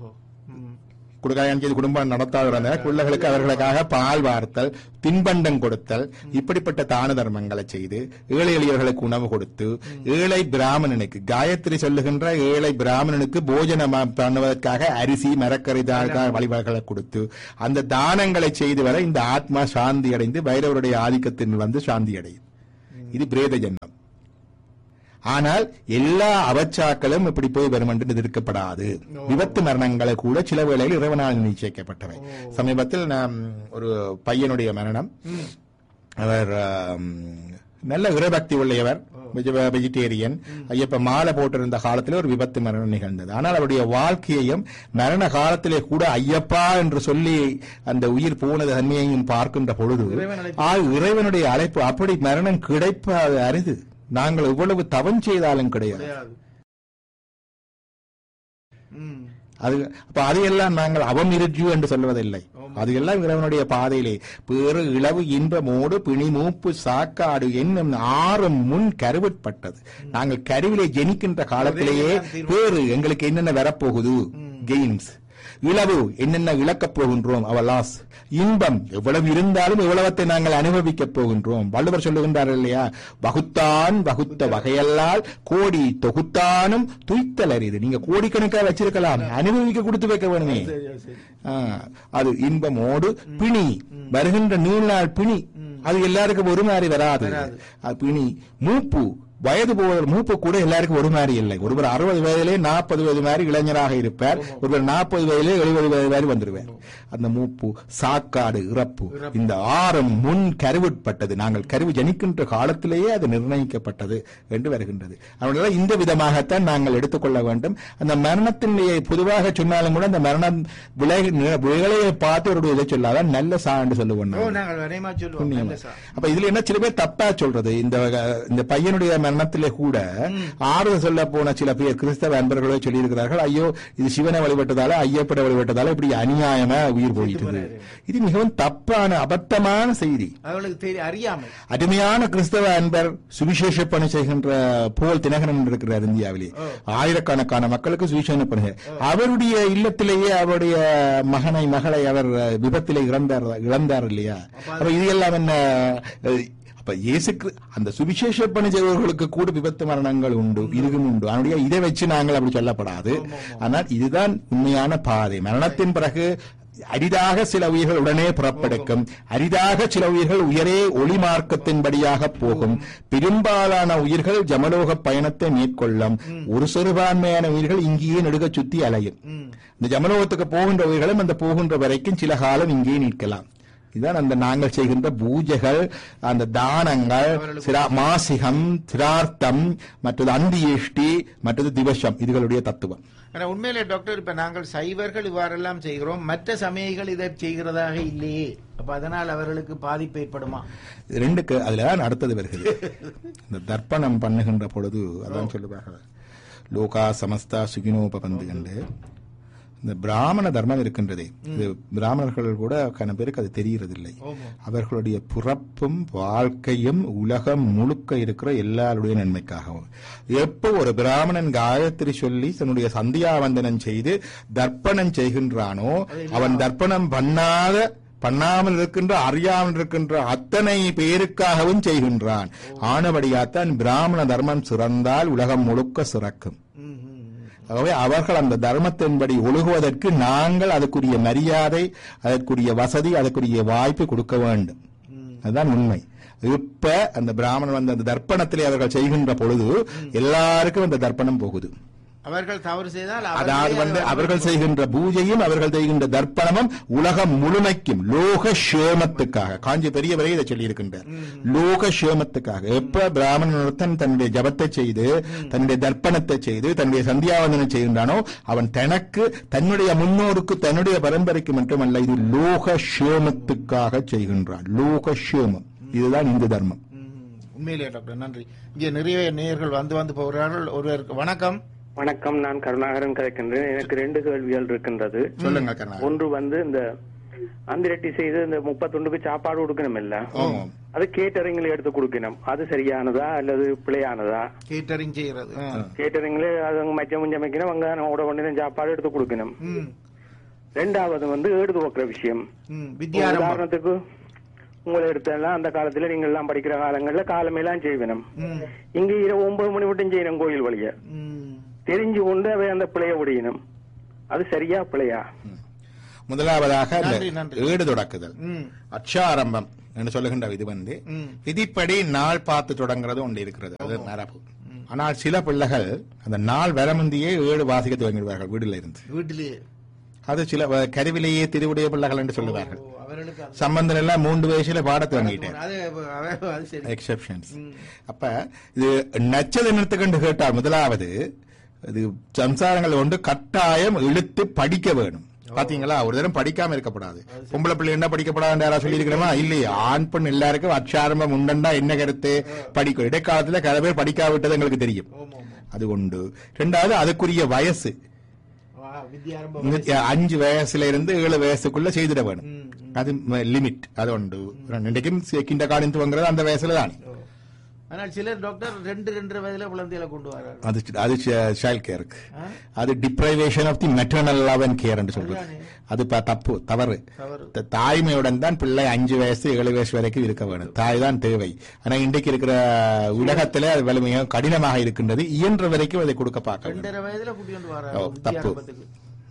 குடும்பம் நடத்தாத பிள்ளைகளுக்கு அவர்களுக்காக பால் வார்த்தல், தின்பண்டம் கொடுத்தல், இப்படிப்பட்ட தான தர்மங்களை செய்து ஏழை எளியவர்களுக்கு உணவு கொடுத்து, ஏழை பிராமணனுக்கு, காயத்ரி சொல்லுகின்ற ஏழை பிராமணனுக்கு போஜனம் பண்ணுவதற்காக அரிசி மரக்கறி வழிபாடுகளை கொடுத்து அந்த தானங்களை செய்து வர இந்த ஆத்மா சாந்தி அடைந்து பைரவருடைய ஆதிக்கத்தில் சாந்தி அடையும். இது பிரேத ஜென்மம். ஆனால் எல்லா அவச்சாக்களும் இப்படி போய் வரும் என்று எதிர்க்கப்படாது. விபத்து மரணங்களை கூட சில வேளையில் இறைவனால் நிச்சயிக்கப்பட்டவை. சமீபத்தில் நாம் ஒரு பையனுடைய மரணம், அவர் நல்ல இறைபக்தி உள்ளவர், வெஜிடேரியன், ஐயப்ப மாலை போட்டிருந்த காலத்திலே ஒரு விபத்து மரணம் நிகழ்ந்தது. ஆனால் அவருடைய வாழ்க்கையையும் மரண காலத்திலே கூட ஐயப்பா என்று சொல்லி அந்த உயிர் போனது தன்மையையும் பார்க்கின்ற பொழுது இறைவனுடைய அழைப்பு, அப்படி மரணம் கிடைப்பது அரிது. நாங்கள் எவ்வளவு தவம் செய்தாலும் கிடையாது. அதையெல்லாம் நாங்கள் அவமிருஜு என்று சொல்வதில்லை. அது எல்லாம் இறைவனுடைய பாதையிலே பேறு இளவு இன்பமோடு பிணி மூப்பு சாக்காடு என்னும் 6 முன் கருவிற்பட்டது. நாங்கள் கருவிலே ஜெனிக்கின்ற காலத்திலேயே பேறு எங்களுக்கு என்னென்ன வரப்போகுது, கெயின்ஸ், இளவு என்னென்ன இழக்கப் போகின்றோம், அவர் லாஸ், இன்பம் எவ்வளவு இருந்தாலும் எவ்வளவத்தை நாங்கள் அனுபவிக்கப் போகின்றோம். வள்ளுவர் சொல்லுகின்றார்கள் இல்லையா, வகுத்தான் வகுத்த வகையல்லால் கோடி தொகுத்தானும் துய்த்தல் அறிது. நீங்க கோடிக்கணக்காக வச்சிருக்கலாம், அனுபவிக்க கொடுத்து வைக்க வேணுமே. அது இன்பமோடு பிணி, வருகின்ற நீள்நாள் பிணி, அது எல்லாருக்கும் ஒரு மாதிரி வராது. பிணி மூப்பு, வயது மூப்பு கூட எல்லாருக்கும் ஒரு மாதிரி இல்லை. ஒருவர் 60 வயதிலே 40 வயது மாதிரி இளைஞராக இருப்பார், ஒருவர் 40 வயதிலே 70 வயது மாதிரி வந்துடுவார். அந்த மூப்பு, சாக்காடு, இறப்பு, இந்த 6 முன் கருவுட்பட்டது. நாங்கள் கருவு ஜனிக்கின்ற காலத்திலேயே அது நிர்ணயிக்கப்பட்டது என்று வருகின்றது. அதனால இந்த விதமாகத்தான் நாங்கள் எடுத்துக்கொள்ள வேண்டும். அந்த மரணத்தினுடைய பொதுவாக சொன்னாலும் கூட அந்த மரணம் விலையை பார்த்து ஒரு இதை சொல்லாதான் நல்ல சான்று சொல்லுவோம். அப்ப இதுல என்ன சில பேர் தப்பா சொல்றது, இந்த பையனுடைய மரணத்திலே கூட ஆறுதல் சொல்ல போன சில பேர் கிறிஸ்தவ அன்பர்களோ சொல்லி இருக்கிறார்கள், ஐயோ இது சிவனை வழிபட்டதால ஐயப்பட வழிபட்டதால இப்படி அநியாயமா உயிர் போயிட்டது. இது மிகவும் தப்பான அபத்தமான செய்தி. அருமையான கிறிஸ்தவ அன்பர் சுவிசேஷ பணி செய்கின்ற போல் தினகரன் இருக்கிறார் இந்தியாவிலே. ஆயிரக்கணக்கான மக்களுக்கு சுவிசேஷ பணி, அவருடைய இல்லத்திலேயே அவருடைய மகளை அவர் விபத்திலே இழந்தார் இல்லையா? அப்ப இது எல்லாம் என்ன? அப்ப இயேசுக்கு அந்த சுவிசேஷ பணி செய்வர்களுக்கு கூட விபத்து மரணங்கள் உண்டு, இதுவும் உண்டு. அதனுடைய இதை வச்சு நாங்கள் அப்படி சொல்லப்படாது. ஆனால் இதுதான் உண்மையான பாதை. மரணத்தின் பிறகு அரிதாக சில உயிர்கள் உடனே புறப்படுக்கும், அரிதாக சில உயிர்கள் உயரே ஒளி மார்க்கத்தின்படியாக போகும், பெரும்பாலான உயிர்கள் ஜமலோக பயணத்தை மேற்கொள்ளும், ஒரு சிறுபான்மையான உயிர்கள் இங்கேயே நெடுக சுத்தி அலையும். இந்த ஜமலோகத்துக்கு போகின்ற உயிர்களும் அந்த போகின்ற வரைக்கும் சில காலம் இங்கே நிற்கலாம். இதுதான் அந்த நாங்கள் செய்கின்ற பூஜைகள், அந்த தானங்கள், மாசிகம், சிரார்த்தம், மற்றது அந்தியேஷ்டி, மற்றது திவசம், இதுகளுடைய தத்துவம். உண்மையிலே டாக்டர், இப்ப நாங்கள் சைவர்கள் இவ்வாறெல்லாம் செய்கிறோம், மற்ற சமயங்கள் இதை செய்கிறதாக இல்லையே, அப்ப அதனால் அவர்களுக்கு பாதிப்பு ஏற்படுமா? ரெண்டுக்கு அதுலதான் அடுத்தது வருகிறது. இந்த தர்ப்பணம் பண்ணுகின்ற பொழுது அதான் சொல்லுவார்கள், லோகா சமஸ்தா சுகினோபந்து கண்டு இந்த பிராமண தர்மம் இருக்கின்றதே, இது பிராமணர்கள் கூட கன பேருக்கு அது தெரிகிறதில்லை. அவர்களுடைய பிறப்பும் வாழ்க்கையும் உலகம் முழுக்க இருக்கிற எல்லாருடைய நன்மைக்காகவும். எப்போ ஒரு பிராமணன் காயத்ரி சொல்லி தன்னுடைய சந்தியாவந்தனம் செய்து தர்ப்பணம் செய்கின்றானோ, அவன் தர்ப்பணம் பண்ணாமல் இருக்கின்ற அறியாமல் இருக்கின்ற அத்தனை பேருக்காகவும் செய்கின்றான். ஆனபடியாத்தான் பிராமண தர்மம் சிறந்தால் உலகம் முழுக்க சிறக்கும். ஆகவே அவர்கள் அந்த தர்மத்தின்படி ஒழுகுவதற்கு நாங்கள் அதுக்குரிய மரியாதை, அதற்குரிய வசதி, அதற்குரிய வாய்ப்பு கொடுக்க வேண்டும். அதுதான் உண்மை. இப்ப அந்த பிராமணன் வந்து அந்த தர்ப்பணத்திலே அவர்கள் செய்கின்ற பொழுது எல்லாருக்கும் அந்த தர்ப்பணம் போகுது. அவர்கள் தவறு செய்தால் அதாவது அவர்கள் செய்கின்ற பூஜையும் அவர்கள் செய்கின்ற தர்ப்பணமும் உலகம் முழுமைக்கும் லோக சேமத்துக்காக, காஞ்சி பெரியவரே இதை சொல்லி இருக்கின்றார், லோக சேமத்துக்காக. எப்ப பிராமணன் தன்னுடைய ஜபத்தை செய்து தன்னுடைய தர்ப்பணத்தை செய்து தன்னுடைய சந்தியாவந்தனம் செய்கின்றானோ, அவன் தனக்கு, தன்னுடைய முன்னோருக்கு, தன்னுடைய பரம்பரைக்கு மட்டுமல்ல, இது லோக சேமத்துக்காக செய்கின்றான். லோக சேமம், இதுதான் இந்து தர்மம். உண்மையிலே டாக்டர் நன்றி. இங்கே நிறைய நேயர்கள் வந்து போகிறார்கள். ஒருவருக்கு வணக்கம். வணக்கம், நான் கருணாகரன் கதைக்கின்றேன். எனக்கு 2 கேள்விகள் இருக்கின்றது. சொல்லுங்க. ஒன்று வந்து இந்த அந்திரட்டி செய்து இந்த 31க்கு சாப்பாடு கொடுக்கணும் இல்ல, அது கேட்டரிங்ல எடுத்து கொடுக்கணும், அது சரியானதா அல்லது பிழையானதா? கேட்டரிங் செய்யறது, கேட்டரிங்ல அது மச்சம் முஞ்சமைக்கணும், அங்க உட கொண்டு சாப்பாடு எடுத்து கொடுக்கணும். ரெண்டாவது வந்து ஏடு துவக்கிற விஷயம். உதாரணத்துக்கு உங்களை எடுத்தெல்லாம் அந்த காலத்துல நீங்க எல்லாம் படிக்கிற காலங்கள்ல காலமெல்லாம் செய்யணும், இங்க 9 மணி மட்டும் செய்யணும் கோயில் வழிய, தெரிஞ்சு கொண்டு அவை அந்த பிழைய உடையணும், அது சரியா பிழையா? முதலாவதாக ஏடு தொடக்குதல், அச்சாரம்பம் என்று சொல்லுகின்ற இது வந்து விதிப்படி நாள் பார்த்து தொடங்குறது ஒன்று இருக்கிறது, அது மரபு. ஆனால் சில பிள்ளைகள் அந்த நாள் வரமுந்தியே ஏடு வாசிக்க துவங்கிடுவார்கள் வீட்டில இருந்து. வீட்டிலேயே அது சில கருவிலேயே திருவுடைய பிள்ளைகள் என்று சொல்லுவார்கள். சம்பந்தம் எல்லாம் 3 வயசுல பாட துவங்கிட்டேன். எக்ஸெப்ஷன்ஸ். அப்ப இது நச்சது என்னத்துக்கு கேட்டால், முதலாவது இது சம்சாரங்கள் ஒன்று கட்டாயம் இழுத்து படிக்க வேணும். பாத்தீங்களா, ஒரு தரம் படிக்காம இருக்கக்கூடாது. பொம்பளை பிள்ளை என்ன படிக்கப்படாது யாரா சொல்லி இருக்கிறோமா? இல்லையா, ஆண் பெண் எல்லாருக்கும் அச்சாரம்பம் உண்டா என்ன கருத்து படிக்கும். இடைக்காலத்துல கதை பேர் படிக்காவிட்டது எங்களுக்கு தெரியும், அது உண்டு. ரெண்டாவது அதுக்குரிய வயசு 5 வயசுல இருந்து 7 வயசுக்குள்ள செய்திட வேணும், அது லிமிட், அது உண்டு. இன்றைக்கும் கிண்ட காலம் துவங்குறது அந்த வயசுல தான். ஆனால் சிலர் டாக்டர் 2-2.5 வயதுல குழந்தைகளை கொண்டு வராங்க. அது சைல்ட் கேருக்கு, அது deprivation of the maternal love and care என்று சொல்றது. அது தவறு. தாய்மையுடன் தான் பிள்ளை 5 வயசு 7 வயசு வரைக்கும் இருக்க வேணும். தாய் தான் தேவை. ஆனா இன்றைக்கு இருக்கிற உலகத்திலே அது வலிமையாக கடினமாக இருக்கின்றது. இயன்ற வரைக்கும் அதை கொடுக்க பார்க்க வேண்டும். 2.5 வயதுல கூட்டி கொண்டு வராங்க. தப்பு.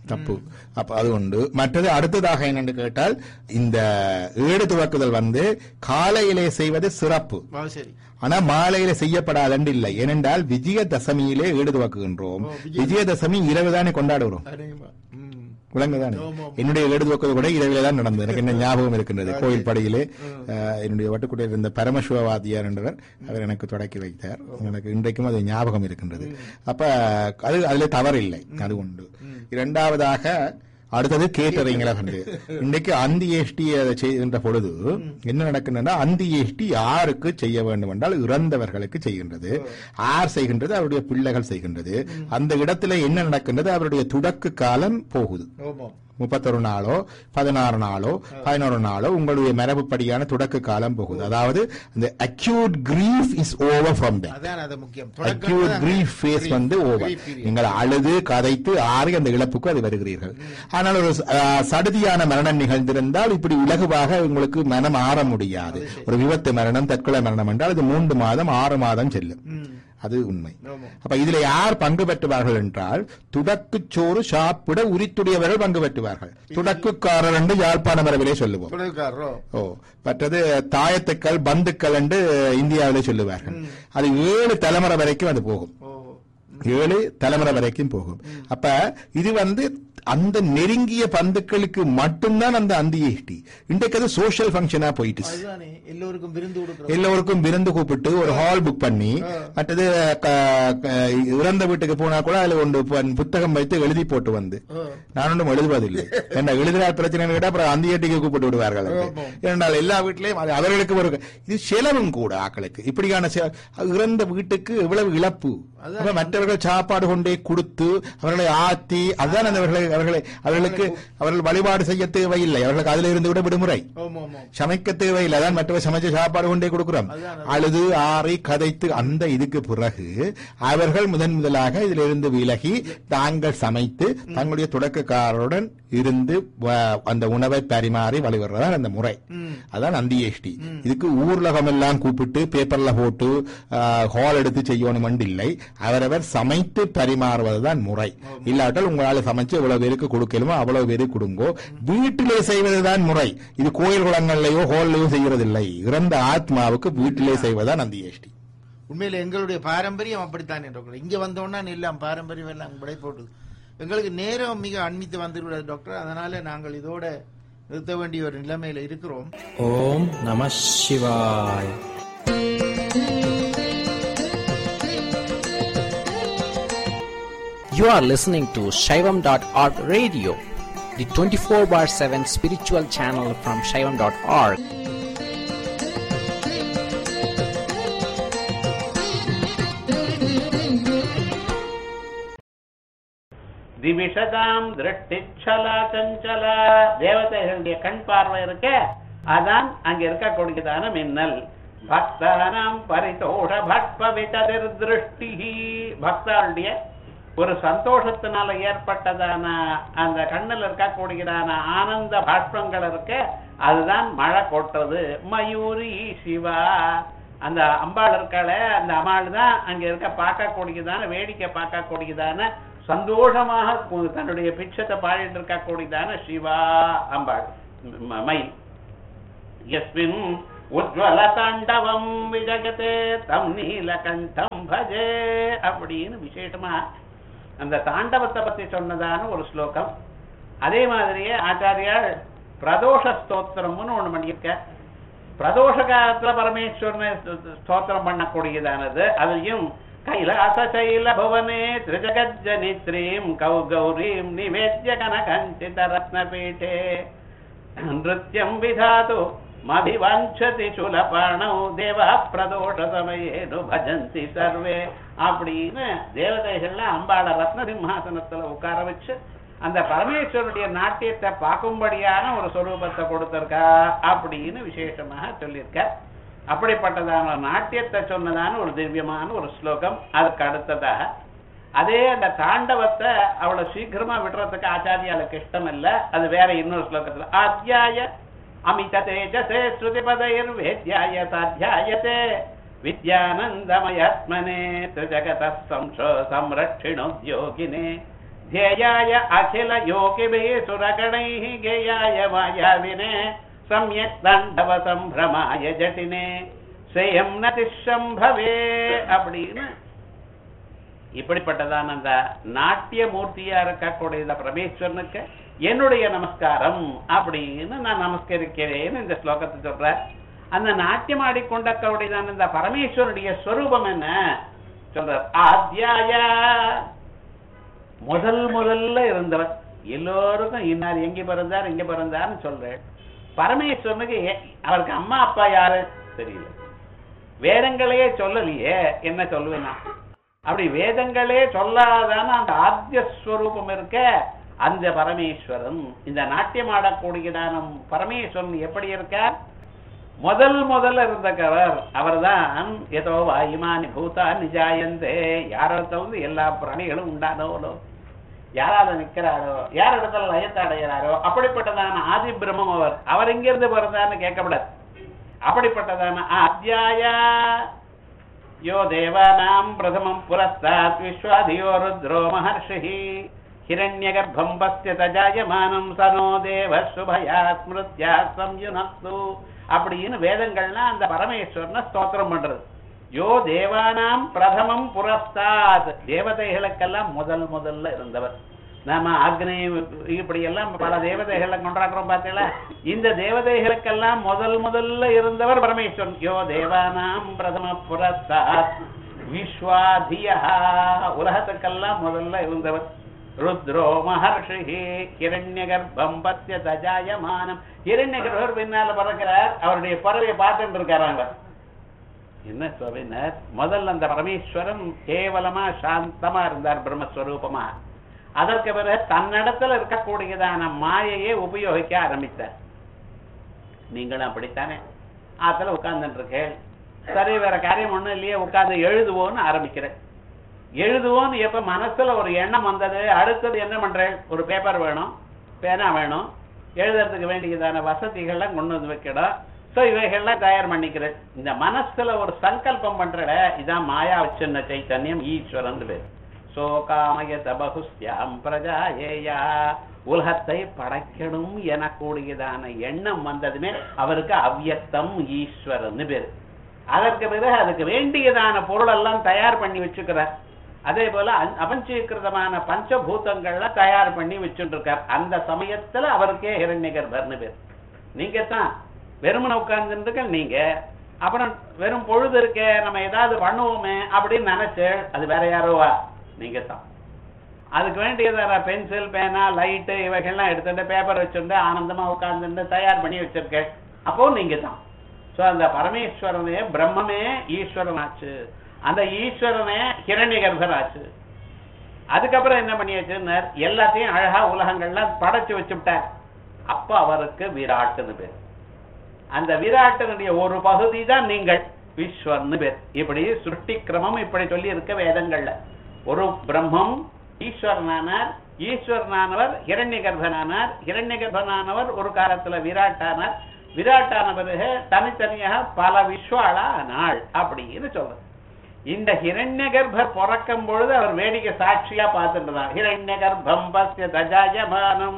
தப்பு. அப்ப அது உண்டு. மற்றது அடுத்ததாக என்னென்று கேட்டால், இந்த ஏடு துவக்குதல் காலையிலே செய்வது சிறப்பு, ஆனா மாலையில செய்யப்படாது இல்லை. ஏனென்றால் விஜயதசமியிலே ஏடு துவக்குகின்றோம். விஜயதசமி இரவு தானே கொண்டாடுகிறோம், விளங்குதானே? என்னுடைய ஏடு துவக்குவது கூட இரவிலே தான் நடந்தது. எனக்கு என்ன ஞாபகம் இருக்கின்றது, கோயில் படையிலே என்னுடைய வட்டுக்குடியில் இருந்த பரமசிவவாதியார் என்றவர் அவர் எனக்கு தொடக்கி வைத்தார். எனக்கு இன்றைக்கும் அது ஞாபகம் இருக்கின்றது. அப்ப அது அதுல தவறில்லை, அது உண்டு. இரண்டாவதாக அடுத்தது கேட்டறிங்களா வந்து இன்றைக்கு அந்தியேஷ்டி செய்கின்ற பொழுது என்ன நடக்கின்றன, அந்தியேஷ்டி யாருக்கு செய்ய வேண்டும் என்றால் இறந்தவர்களுக்கு செய்கின்றது. யார் செய்கின்றது? அவருடைய பிள்ளைகள் செய்கின்றது. அந்த இடத்துல என்ன நடக்கின்றது, அவருடைய துடக்கு காலம் போகுது. 31 நாளோ 16 நாளோ 11 நாளோ உங்களுடைய மரபுப்படியான தொடக்க காலம் போகுது. அதாவது இந்த acute grief is over from that. Acute grief face over. நீங்கள் அழுது கதைத்து ஆறி அந்த இழப்புக்கு அது வருகிறீர்கள். ஆனால் ஒரு சடுதியான மரணம் நிகழ்ந்திருந்தால் இப்படி இலகுவாக உங்களுக்கு மனம் ஆற முடியாது. ஒரு விபத்து மரணம், தற்கொலை மரணம் என்றால் இது 3 மாதம் 6 மாதம் செல்லும். அது உண்மை. அப்ப இதுல யார் பங்கு பெற்றுவார்கள் என்றால், துடக்கு சோறு சாப்பிட உரித்துடையவர்கள் பங்கு பெற்றுவார்கள். துடக்குக்காரர் என்று யாழ்ப்பாண மரபிலே சொல்லுவோம். மற்றது தாயத்துக்கள் பந்துக்கள் என்று இந்தியாவிலே சொல்லுவார்கள். அது 7 தலைமுறை வரைக்கும் அது போகும். 7 தலைமுறை வரைக்கும் போகும். அப்ப இது அந்த நெருங்கிய பந்துக்களுக்கு மட்டும்தான் அந்த அந்தியேஷ்டி. இன்றைக்கு அது சோசியல் பங்கனா போயிட்டு எல்லோருக்கும் விருந்து கூப்பிட்டு ஒரு ஹால் புக் பண்ணி, மற்றது இறந்த வீட்டுக்கு போனா கூட அதுல ஒன்று புத்தகம் வைத்து எழுதி போட்டு நான் ஒன்றும் எழுதுவதில்லை. என்ன எழுதுறாள் பிரச்சனை கேட்டா அப்புறம் அந்தியேட்டிக்கு கூப்பிட்டு விடுவார்கள். ஏனென்றால் எல்லா வீட்டிலையும் அவர்களுக்கு ஒரு இது செலவும் கூட ஆக்களுக்கு. இப்படியான இறந்த வீட்டுக்கு எவ்வளவு இழப்பு. மற்றவர்கள் சாப்பாடு கொண்டே கொடுத்து அவர்களை ஆத்தி, அதுதான் அவர்களுக்கு அவர்கள் வழிபாடு செய்ய தேவையில்லை. அவர்களுக்கு அதுல இருந்து விட விடுமுறை, சமைக்க தேவையில்லை. அதான் மற்றவர் சமைச்ச சாப்பாடு கொண்டே கொடுக்கிறோம். அழுது ஆறி கதைத்து அந்த இதுக்கு பிறகு அவர்கள் முதலாக இதுல இருந்து விலகி தாங்கள் சமைத்து தங்களுடைய தொடக்கக்காரருடன் இருந்து அந்த உணவை பரிமாறி வழிபடுறதான் அந்த முறை. அதான் அந்தியேஷ்டி. இதுக்கு ஊர்லகம் எல்லாம் கூப்பிட்டு பேப்பர்ல போட்டு ஹால் எடுத்து செய்யணும் இல்லை. அவரவர் சமைத்து பரிமாறுவதுதான் முறை. இல்லாட்டால் உங்களால் சமைச்சு எவ்வளவு பேருக்கு கொடுக்கலுமோ அவ்வளவு பேருக்கு கொடுங்கோ. வீட்டிலே செய்வதுதான் முறை. இது கோயில் குளங்கள்லயோ ஹால்லையோ செய்யறதில்லை. இறந்த ஆத்மாவுக்கு வீட்டிலே செய்வதுதான் அந்தியேஷ்டி. உண்மையில எங்களுடைய பாரம்பரியம் அப்படித்தான். இங்க வந்தோம்னா எல்லாம் பாரம்பரியம் எல்லாம் விடை போட்டு எங்களுக்கு நேரம் மிக அண்மித்து வந்துவிடாது டாக்டர். அதனால நாங்கள் இதோட நிறுத்த வேண்டிய ஒரு நிலைமையில இருக்கிறோம். ஓம் நம சிவாய். You are listening to Shaivam.org radio, the 24/7 spiritual channel from Shaivam.org. திவிஷதாம் திருஷ்டிச்சலா Sanjala. தேவதைகளுடைய கண் பார்வை இருக்க, அதான் அங்க இருக்கக்கூடியதான மின்னல். பக்தானாம் பரிதோஷ பட்பவிததிர் திருஷ்டி. பக்தாளுடைய ஒரு சந்தோஷத்தினால ஏற்பட்டதான அந்த கண்ணில் இருக்கக்கூடியதான ஆனந்த பாஷ்பங்கள் இருக்க, அதுதான் மழை கொட்டுறது. மயூரி சிவா, அந்த அம்பாள் இருக்காள, அந்த அம்பாள் தான் அங்க இருக்க பார்க்கக்கூடியதான வேடிக்கை பார்க்கக்கூடியதான சந்தோஷமாக தன்னுடைய பிச்சத்தை பாடிட்டு இருக்கக்கூடியதான சிவா அம்பாள் மயில். யஸ்மின் உஜ்வல தாண்டவம் விஜகதே தம் நீலகண்டம் பஜே அப்படின்னு விசேஷமா அந்த தாண்டவத்தை பத்தி சொன்னதான ஒரு ஸ்லோகம். அதே மாதிரியே ஆச்சாரியால் பிரதோஷ ஸ்தோத்திரம்னு ஒண்ணு பண்ணியிருக்க. பிரதோஷ காலத்துல பரமேஸ்வரனை ஸ்தோத்திரம் பண்ணக்கூடியதானது. அதையும் கைலாசைல புவனே திரிஜகஜனித்ரீம் கௌகௌரீம் நிவேத்ய கனகஞ்சித ரத்னபீఠே நிருத்யம் விதாது மபிவாஞ்சதி சுலபாணௌ தேவா பிரதோஷ சமயேனு பஜந்தி சர்வே அப்படின்னு தேவதைகள்ல அம்பாள ரத்ன சிம்ஹாசனத்துல உட்கார வச்சு அந்த பரமேஸ்வருடைய நாட்டியத்தை பார்க்கும்படியான ஒரு சொரூபத்தை கொடுத்திருக்கா அப்படின்னு விசேஷமாக சொல்லியிருக்க. அப்படிப்பட்டதான நாட்டியத்தை சொன்னதான ஒரு திவ்யமான ஒரு ஸ்லோகம். அதுக்கு அடுத்ததாக அதே அந்த தாண்டவத்தை அவ்வளவு சீக்கிரமா விடுறதுக்கு ஆச்சாரியாளுக்கு இஷ்டம் இல்ல. அது வேற இன்னொரு ஸ்லோகத்துல ஆத்யாய அமித தேஜசே ஸ்ருதிபதைர் வேத்யாய சாத்யாயதே வித்யானந்தமயாத்மனே திரிஜகத சம்ரட்சிணோத்யோகினே ध्येयाय अखिल योगिभिः सुरगणैः गेयाय मायाविने सम्यक् ताण्डव संभ्रमाय जटिने ஸ்ரேயம் நதிஷம்பவே அப்படின்னு இப்படிப்பட்டதான அந்த நாட்டிய மூர்த்தியா இருக்கக்கூடிய பரமேஸ்வரனுக்கு என்னுடைய நமஸ்காரம் அப்படின்னு நான் நமஸ்கரிக்கிறேன்னு இந்த ஸ்லோகத்தை சொல்ற. அந்த நாட்டியம் ஆடிக்கொண்டக்கூடியதான இந்த பரமேஸ்வரனுடைய ஸ்வரூபம் என்ன சொல்ற? ஆத்யாய முதல்ல இருந்தவர், எல்லோருக்கும் இன்னார் எங்க பிறந்தார் இங்க பிறந்தார்னு சொல்றேன். பரமேஸ்வரனுக்கு அவருக்கு அம்மா அப்பா யாரு தெரியல, வேதங்களையே சொல்லலையே, என்ன சொல்லுவேன்னா அப்படி வேதங்களே சொல்லாதான அந்த ஆத்யஸ்வரூபம் இருக்க அந்த பரமேஸ்வரன், இந்த நாட்டியம் ஆடக்கூடியதான பரமேஸ்வரன் எப்படி இருக்கார்? முதல்ல இருந்தவர் அவர்தான். ஏதோ வாயுமானி பூதா நிஜாயந்தே, யாரிடத்துல எல்லா பிராணிகளும் உண்டானவளோ, யாராவது நிக்கிறாரோ, யார் இடத்துல லயத்தை அடைகிறாரோ அப்படிப்பட்டதான ஆதி பிரம்மம் அவர். அவர் எங்கிருந்து பிறந்தார்னு கேட்கப்படாது. அப்படிப்பட்டதான அத்தியாய யோ தேவானாம் பிரதமம் புரஸ்தாத் விஸ்வாதியோ ருத்ரோ மஹர்ஷிஹி ஹிரண்யகர்ப்பம் பஸ்யத ஜாயமானம் சனோ தேவ சுபயா ஸ்மிருத்யா சம்யுனக்து அப்படின்னு வேதங்கள்னா அந்த பரமேஸ்வரனை ஸ்தோத்திரம் பண்றது. யோ தேவானாம் பிரதமம் புரஸ்தாத், தேவதைகளுக்கெல்லாம் முதல்ல இருந்தவர். நாம அக்னி இப்படி எல்லாம் பல தேவதைகளை கொண்டாடுறோம் பார்த்தீங்களா, இந்த தேவதைகளுக்கெல்லாம் முதல்ல இருந்தவர் பரமேஸ்வரன். யோ தேவானாம் பிரதம புரஸ்தாத் விஸ்வாதியா, உலகத்துக்கெல்லாம் முதல்ல இருந்தவர். ருத்ரோ மஹர்ஷி ஹிரண்யகர்ப்பம் பஸ்யத ஜாயமானம், ஹிரண்யகர்ப்பர் பின்னால பறக்கிறார், அவருடைய பறவையை பார்த்துட்டு இருக்காராங்க. என்ன சொல்லினார்? முதல்ல அந்த பரமேஸ்வரன் கேவலமா சாந்தமா இருந்தார் பிரம்மஸ்வரூபமா. அதற்கு பிறகு தன்னிடத்துல இருக்கக்கூடியதான மாயையை உபயோகிக்க ஆரம்பித்தார். நீங்களும் அப்படித்தானே ஆத்துல உட்கார்ந்துட்டு இருக்கேன், சரி வேற காரியம் ஒண்ணும் இல்லையே, உட்கார்ந்து எழுதுவோன்னு ஆரம்பிக்கிறேன். எழுதுவோன்னு எப்ப மனசுல ஒரு எண்ணம் வந்தது, அடுத்தது என்ன பண்றேன்? ஒரு பேப்பர் வேணும், பேனா வேணும், எழுதுறதுக்கு வேண்டியதான வசதிகள்லாம் கொண்டு வந்து வைக்கணும். சோ இவைகள்லாம் தயார் பண்ணிக்கிறேன். இந்த மனசுல ஒரு சங்கல்பம் பண்ற இதான் மாயா வச்சிருந்த சைத்தன்யம் ஈஸ்வரன் பேர். சோகாமயத பகுஸ்யாம் பிரஜாயேயா, உலகத்தை படைக்கணும் எனக்கூடியதான எண்ணம் வந்ததுமே அவருக்கு அவ்யக்தம் ஈஸ்வரன் பேரு. அதற்கு பிறகு அதுக்கு வேண்டியதான பொருள் எல்லாம் தயார் பண்ணி வச்சுக்கிறார். அதே போல அபஞ்சீகிருதமான பஞ்சபூதங்கள்ல தயார் பண்ணி வச்சுட்டு இருக்கார். அந்த சமயத்துல அவருக்கே ஹிரண்யகர்ப்பர்னு பேர். நீங்க தான் வெறுமனை உட்கார்ந்துருக்க, நீங்க அப்புறம் வெறும் பொழுது இருக்க நம்ம ஏதாவது பண்ணுவோமே அப்படின்னு நினைச்சு அது வேற யாரோவா? நீங்க தான். அதுக்கு வேண்டியதான பென்சில் பேனா லைட்டு இவைகள்லாம் எடுத்துட்டு பேப்பர் வச்சுட்டு ஆனந்தமா உட்கார்ந்துட்டு தயார் பண்ணி வச்சிருக்கேன், அப்போ நீங்க தான். சோ அந்த பரமேஸ்வரனே பிரம்மமே ஈஸ்வரன் ஆச்சு, அந்த ஈஸ்வரனே ஹிரண்யகர்ப்பர் ஆச்சு. அதுக்கப்புறம் என்ன பண்ணியாச்சுன்னு எல்லாத்தையும் அழகா உலகங்கள்லாம் படைச்சு வச்சுட்டார். அப்ப அவருக்கு விராட்டுன்னு பேர். அந்த விராட்டனுடைய ஒரு பகுதி தான் நீங்கள், விஸ்வர்னு பேர். இப்படி சுருட்டி கிரமம் இப்படி சொல்லி இருக்க வேதங்கள்ல. ஒரு பிரம்மம் ஈஸ்வரனானார், ஈஸ்வரனானவர் ஹிரண்யகர்ப்பனானார், ஹிரண்யகர்ப்பனானவர் ஒரு காலத்துல விராட்டானார், விராட்டான பிறகு தனித்தனியாக பல விஸ்வாளா ஆனாள் அப்படின்னு சொல்றது. இந்த ஹிரண்யகர்ப்பர் பிறக்கும் பொழுது அவர் வேடிக்கை சாட்சியா பார்த்துட்டு ஹிரண்யகர்ப்பம் பஸ்யத ஜாயமானம்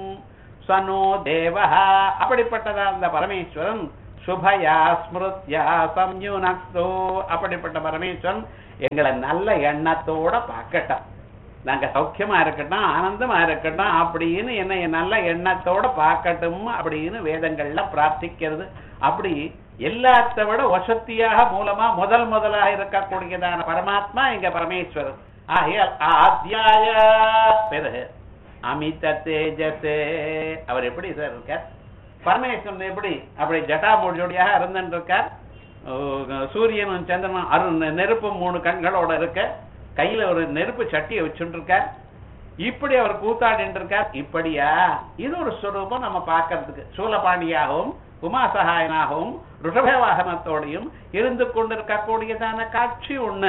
சனோ தேவஹா, அப்படிப்பட்டதா அந்த பரமேஸ்வரன் சுபயா ஸ்மிருத்யா சம்யுனக்தோ, அப்படிப்பட்ட பரமேஸ்வரன் எங்களை நல்ல எண்ணத்தோட பார்க்கட்டும், நாங்க சௌக்கியமா இருக்கட்டும் ஆனந்தமா இருக்கட்டும் அப்படின்னு என்னை நல்ல எண்ணத்தோட பார்க்கட்டும் அப்படின்னு வேதங்கள்ல பிரார்த்திக்கிறது. அப்படி எல்லாத்த விட வசத்தியாக மூலமா முதலாக இருக்கக்கூடியதான பரமாத்மா எங்க பரமேஸ்வரன். ஆகையால் ஆத்யாய பிறகு அமித தேஜசே, அவர் எப்படி சார் இருக்கார்? பரமேஸ்வரன் எப்படி அப்படி ஜட்டாமூடியாக இருந்துட்டு இருக்கார். சூரியனும் சந்திரனும் நெருப்பு 3 கண்களோட இருக்க, கையில ஒரு நெருப்பு சட்டியை வச்சுட்டு இருக்கார். இப்படி அவர் கூத்தாடிட்டு இருக்கார். இப்படியா? இது ஒரு ஸ்வரூபம் நம்ம பார்க்கறதுக்கு. சூலபாணியாகவும் உமாசகாயனாகவும் ருஷப வாகனத்தோடையும் இருந்து கொண்டிருக்கக்கூடியதான காட்சி ஒண்ணு.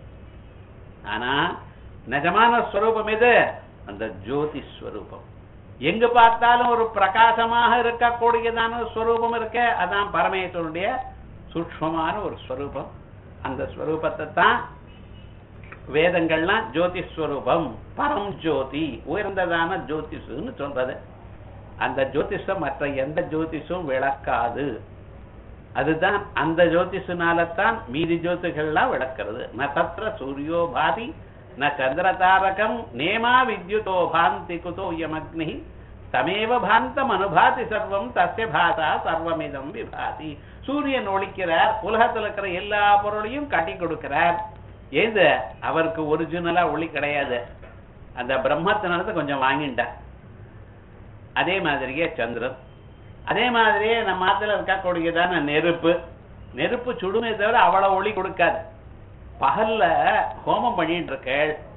ஆனா நிஜமான ஸ்வரூபம் இது அந்த ஜோதி ஸ்வரூபம். எங்கு பார்த்தாலும் ஒரு பிரகாசமாக இருக்கக்கூடியதான ஸ்வரூபம் இருக்க, அதான் பரமேஸ்வரனுடைய சூக்ஷ்மமான ஒரு ஸ்வரூபம். அந்த ஸ்வரூபத்தை தான் வேதங்கள்லாம் ஜோதிஸ்வரூபம், பரம் ஜோதி, உயர்ந்ததான ஜோதிஷுன்னு சொல்றது. அந்த ஜோதிஷம் மற்ற எந்த ஜோதிஷும் விளக்காது. அதுதான் அந்த ஜோதிஷனாலத்தான் மீதி ஜோதிகள்லாம் விளக்கிறது. ந தத்ர சூரியோ பாதி ந சந்திர தாரகம் நேமா வித்யுதோ பாந்தி குதோ யமக்னி தமேவ பாந்தம் அனுபாதி சர்வம் தஸ்ய பாசா சர்வமிதம் விபாதி. சூரியன் ஒளிக்கிறார், உலகத்தில் இருக்கிற எல்லா பொருளையும் காட்டி கொடுக்கிறார். ஏது அவருக்கு ஒரிஜினலா ஒளி கிடையாது, அந்த பிரம்மத்தினால கொஞ்சம் வாங்கிட்டார். அதே மாதிரியே சந்திரன், அதே மாதிரியே நம்ம ஆத்துல இருக்கக்கூடியதான நெருப்பு. நெருப்பு சுடுமே தவிர அவ்வளவு ஒளி கொடுக்காது. பகல்ல ஹோமம் பண்ணிட்டு இருக்க,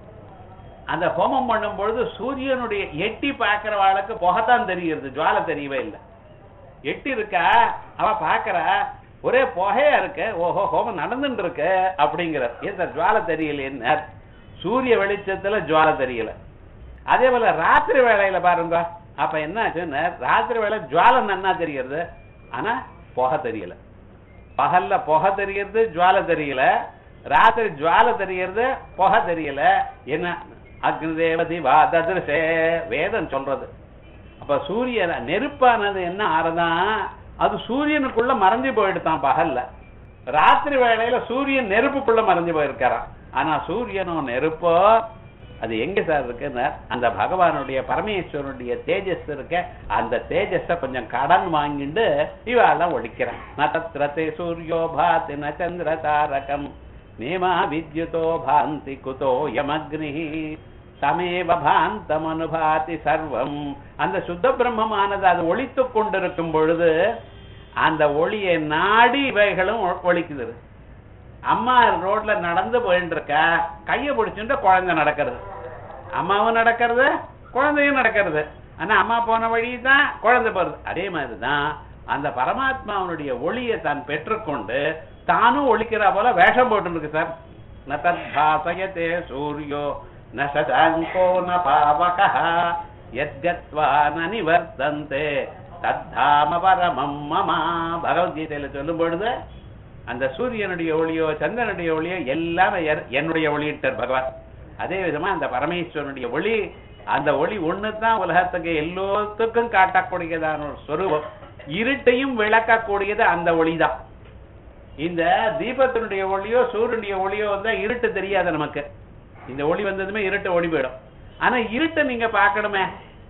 அந்த ஹோமம் பண்ணும் பொழுது சூரியனுடைய எட்டி பார்க்கிறவாளுக்கு புகைத்தான் தெரிகிறது, ஜுவாலை தெரியவே இல்லை. எட்டி இருக்கா, அவ பாக்குறா ஒரே புகையா இருக்கு, ஓஹோ ஹோமம் நடந்துட்டு இருக்கு அப்படிங்கிற. ஏன் ஜுவாலை தெரியல, சூரிய வெளிச்சத்துல ஜுவாலை தெரியல. அதே போல ராத்திரி வேளையில பாருங்க, அப்ப என்ன ஆச்சுன்னா ராத்திரி வேலை ஜுவாலை நன்னா தெரிகிறது, ஆனா புகை தெரியல. பகல்ல புகை தெரிகிறது, ஜுவாலை தெரியல. ராத்திரி ஜுவாலை தெரிகிறது, புகை தெரியல. என்ன அக்னிதேவதி வாததிருஷே வேதம் சொல்றது. அப்ப சூரியன் நெருப்பானது என்ன ஆறதான், அது சூரியனுக்குள்ள மறைஞ்சு போயிடுதான் பகல்ல. ராத்திரி வேளையில சூரியன் நெருப்புக்குள்ள மறைஞ்சு போயிருக்காராம். ஆனா சூரியனோ நெருப்போ அது எங்க சார் இருக்குன்னு, அந்த பகவானுடைய பரமேஸ்வரனுடைய தேஜஸ் இருக்க, அந்த தேஜஸ கொஞ்சம் கடன் வாங்கிட்டு இவாளெல்லாம் ஒழிக்கிறான். நதத்ரதே சூரியோ பாதி ந சந்திர தாரகம் நேமா வித்யுதோ பாந்தி குதோ யமக்னி தமேவ பாந்தம் அனுபாதி சர்வம். அந்த சுத்த பிரம்மமானது அது ஒளித்து கொண்டிருக்கும் பொழுது அந்த ஒளியை நாடி இவைகளும் ஒழிக்குது. அம்மா ரோட்ல நடந்து போயிட்டு இருக்கா, கைய பிடிச்சுட்டு குழந்தை நடக்கிறது, அம்மாவும் நடக்கிறது குழந்தையும் நடக்கிறது. ஆனா அம்மா போன வழி தான் குழந்தை போறது. அதே மாதிரிதான் அந்த பரமாத்மாவனுடைய ஒளியை தான் பெற்றுக்கொண்டு தானும் ஒழிக்கிற போல வேஷம் போட்டு இருக்கு சார். ந தத்பாசயதே சூரியோ ந சசாங்கோ ந பாவகः யத்கத்வா ந நிவர்த்தந்தே தத்தாம பரமம் மம. பகவத்கீதையில சொல்லும் பொழுது அந்த சூரியனுடைய ஒளியோ சந்திரனுடைய ஒளியோ எல்லாமே என்னுடைய ஒளியிட்டார் பகவான். அதே விதமா அந்த பரமேஸ்வரனுடைய ஒளி, அந்த ஒளி ஒண்ணுதான் உலகத்துக்கு எல்லோத்துக்கும் காட்டக்கூடியதான ஒரு ஸ்வரூபம். இருட்டையும் விளக்கக்கூடியது அந்த ஒளிதான். இந்த தீபத்தினுடைய ஒளியோ சூரியனுடைய ஒளியோ வந்தா இருட்டு தெரியாது நமக்கு. இந்த ஒளி வந்ததுமே இருட்டு ஓடி போயிடும். ஆனா இருட்டை நீங்க பார்க்கணுமே,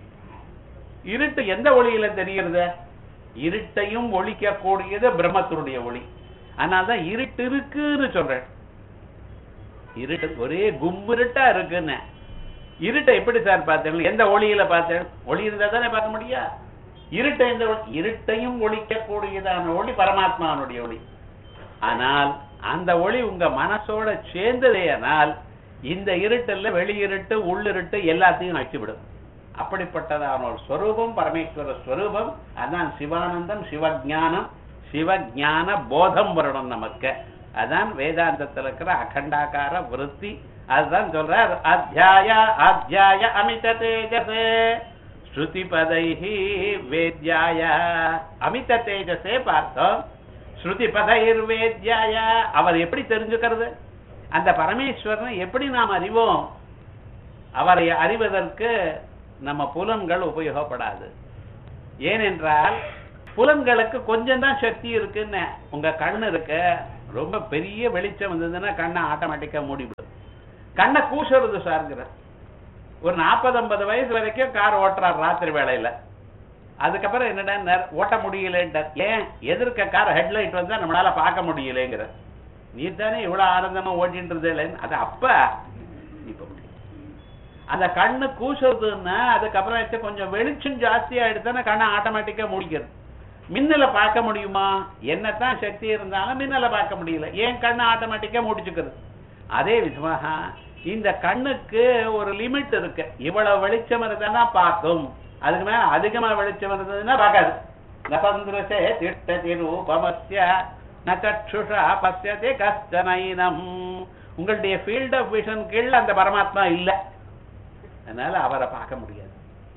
இருட்டு எந்த ஒளியில தெரிகிறது? இருட்டையும் ஒழிக்கக்கூடியது பிரம்மத்தினுடைய ஒளி. அதனால்தான் இருட்டு இருக்குன்னு சொல்றேன். இருட்டு ஒரே கும்மிருட்டா இருக்குன்னு. இருட்டை எப்படி சார் பார்த்தேன்? எந்த ஒளியில பார்த்தேன்? ஒளி இருந்தா தானே பார்க்க முடியா? இருட்டை எந்த இருட்டையும் ஒழிக்கக்கூடியதான ஒளி பரமாத்மானுடைய ஒளி. ஆனால் அந்த ஒளி உங்க மனசோட சேர்ந்ததேனால் இந்த இருட்டுல வெளியிருட்டு உள்ளிருட்டு எல்லாத்தையும் அழிச்சுவிடும். அப்படிப்பட்டதான ஒரு ஸ்வரூபம் பரமேஸ்வர ஸ்வரூபம். அதான் சிவானந்தம், சிவஞானம், சிவஞான போதம் வரணும் நமக்கு. அதான் வேதாந்தத்தில் இருக்கிற அகண்டாகார விருத்தி. அதுதான் சொல்றார், அத்தியாய அத்தியாய அமித தேஜசே ஸ்ருதி பதைஹி வேத்யாய. அமித தேஜசே பார்த்தோம், ஸ்ருதி பதைர் வேத்யாய. அவர் எப்படி தெரிஞ்சுக்கிறது? அந்த பரமேஸ்வரனை எப்படி நாம் அறிவோம்? அவரை அறிவதற்கு நம்ம புலன்கள் உபயோகப்படாது. ஏனென்றால் புலன்களுக்கு கொஞ்சம் தான் சக்தி இருக்குன்னு. உங்க கண்ணு இருக்கு, ரொம்ப பெரிய வெளிச்சம் வந்ததுன்னா கண்ணை ஆட்டோமேட்டிக்கா மூடிவிடும். கண்ணை கூசுறது சார்ங்கிற. ஒரு 40-50 வயசு வரைக்கும் கார் ஓட்டுறார் ராத்திரி வேளையில. அதுக்கப்புறம் என்னடா ஓட்ட முடியலன்றார். ஏன்? எதிர்க்க கார் ஹெட்லைட் வந்தா நம்மளால பார்க்க முடியலங்கிற. நீ தானே இவ்வளவு ஆனந்தமா ஓட்டின்றது இல்லைன்னு. அது அப்ப இப்ப அந்த கண்ணு கூசுறதுன்னா அதுக்கப்புறம் கொஞ்சம் வெளிச்சம் ஜாஸ்தி ஆயிடுச்சுன்னா கண்ணை ஆட்டோமேட்டிக்கா முடிக்கிறது. மின்னலை பார்க்க முடியுமா? என்னத்தான் சக்தி இருந்தாலும் மின்னலை பார்க்க முடியல. ஏன்? கண்ணை ஆட்டோமேட்டிக்கா முடிச்சுக்கிறது. அதே விதமாக இந்த கண்ணுக்கு ஒரு லிமிட் இருக்கு. இவ்வளவு வெளிச்சம் இருந்தா பார்க்கும், அதுக்கு மேல அதிகமா வெளிச்சம் இருந்ததுன்னா பார்க்காது. நபந்திரசே திஷ்டதி ரூபமஸ்ய ந சக்ஷுஷா பஸ்யதே கஷ்டநைனம். உங்களுடைய ஃபீல்ட் ஆஃப் விஷன் கீழ அந்த பரமாத்மா இல்ல, அதனால அவரை பார்க்க முடியாது.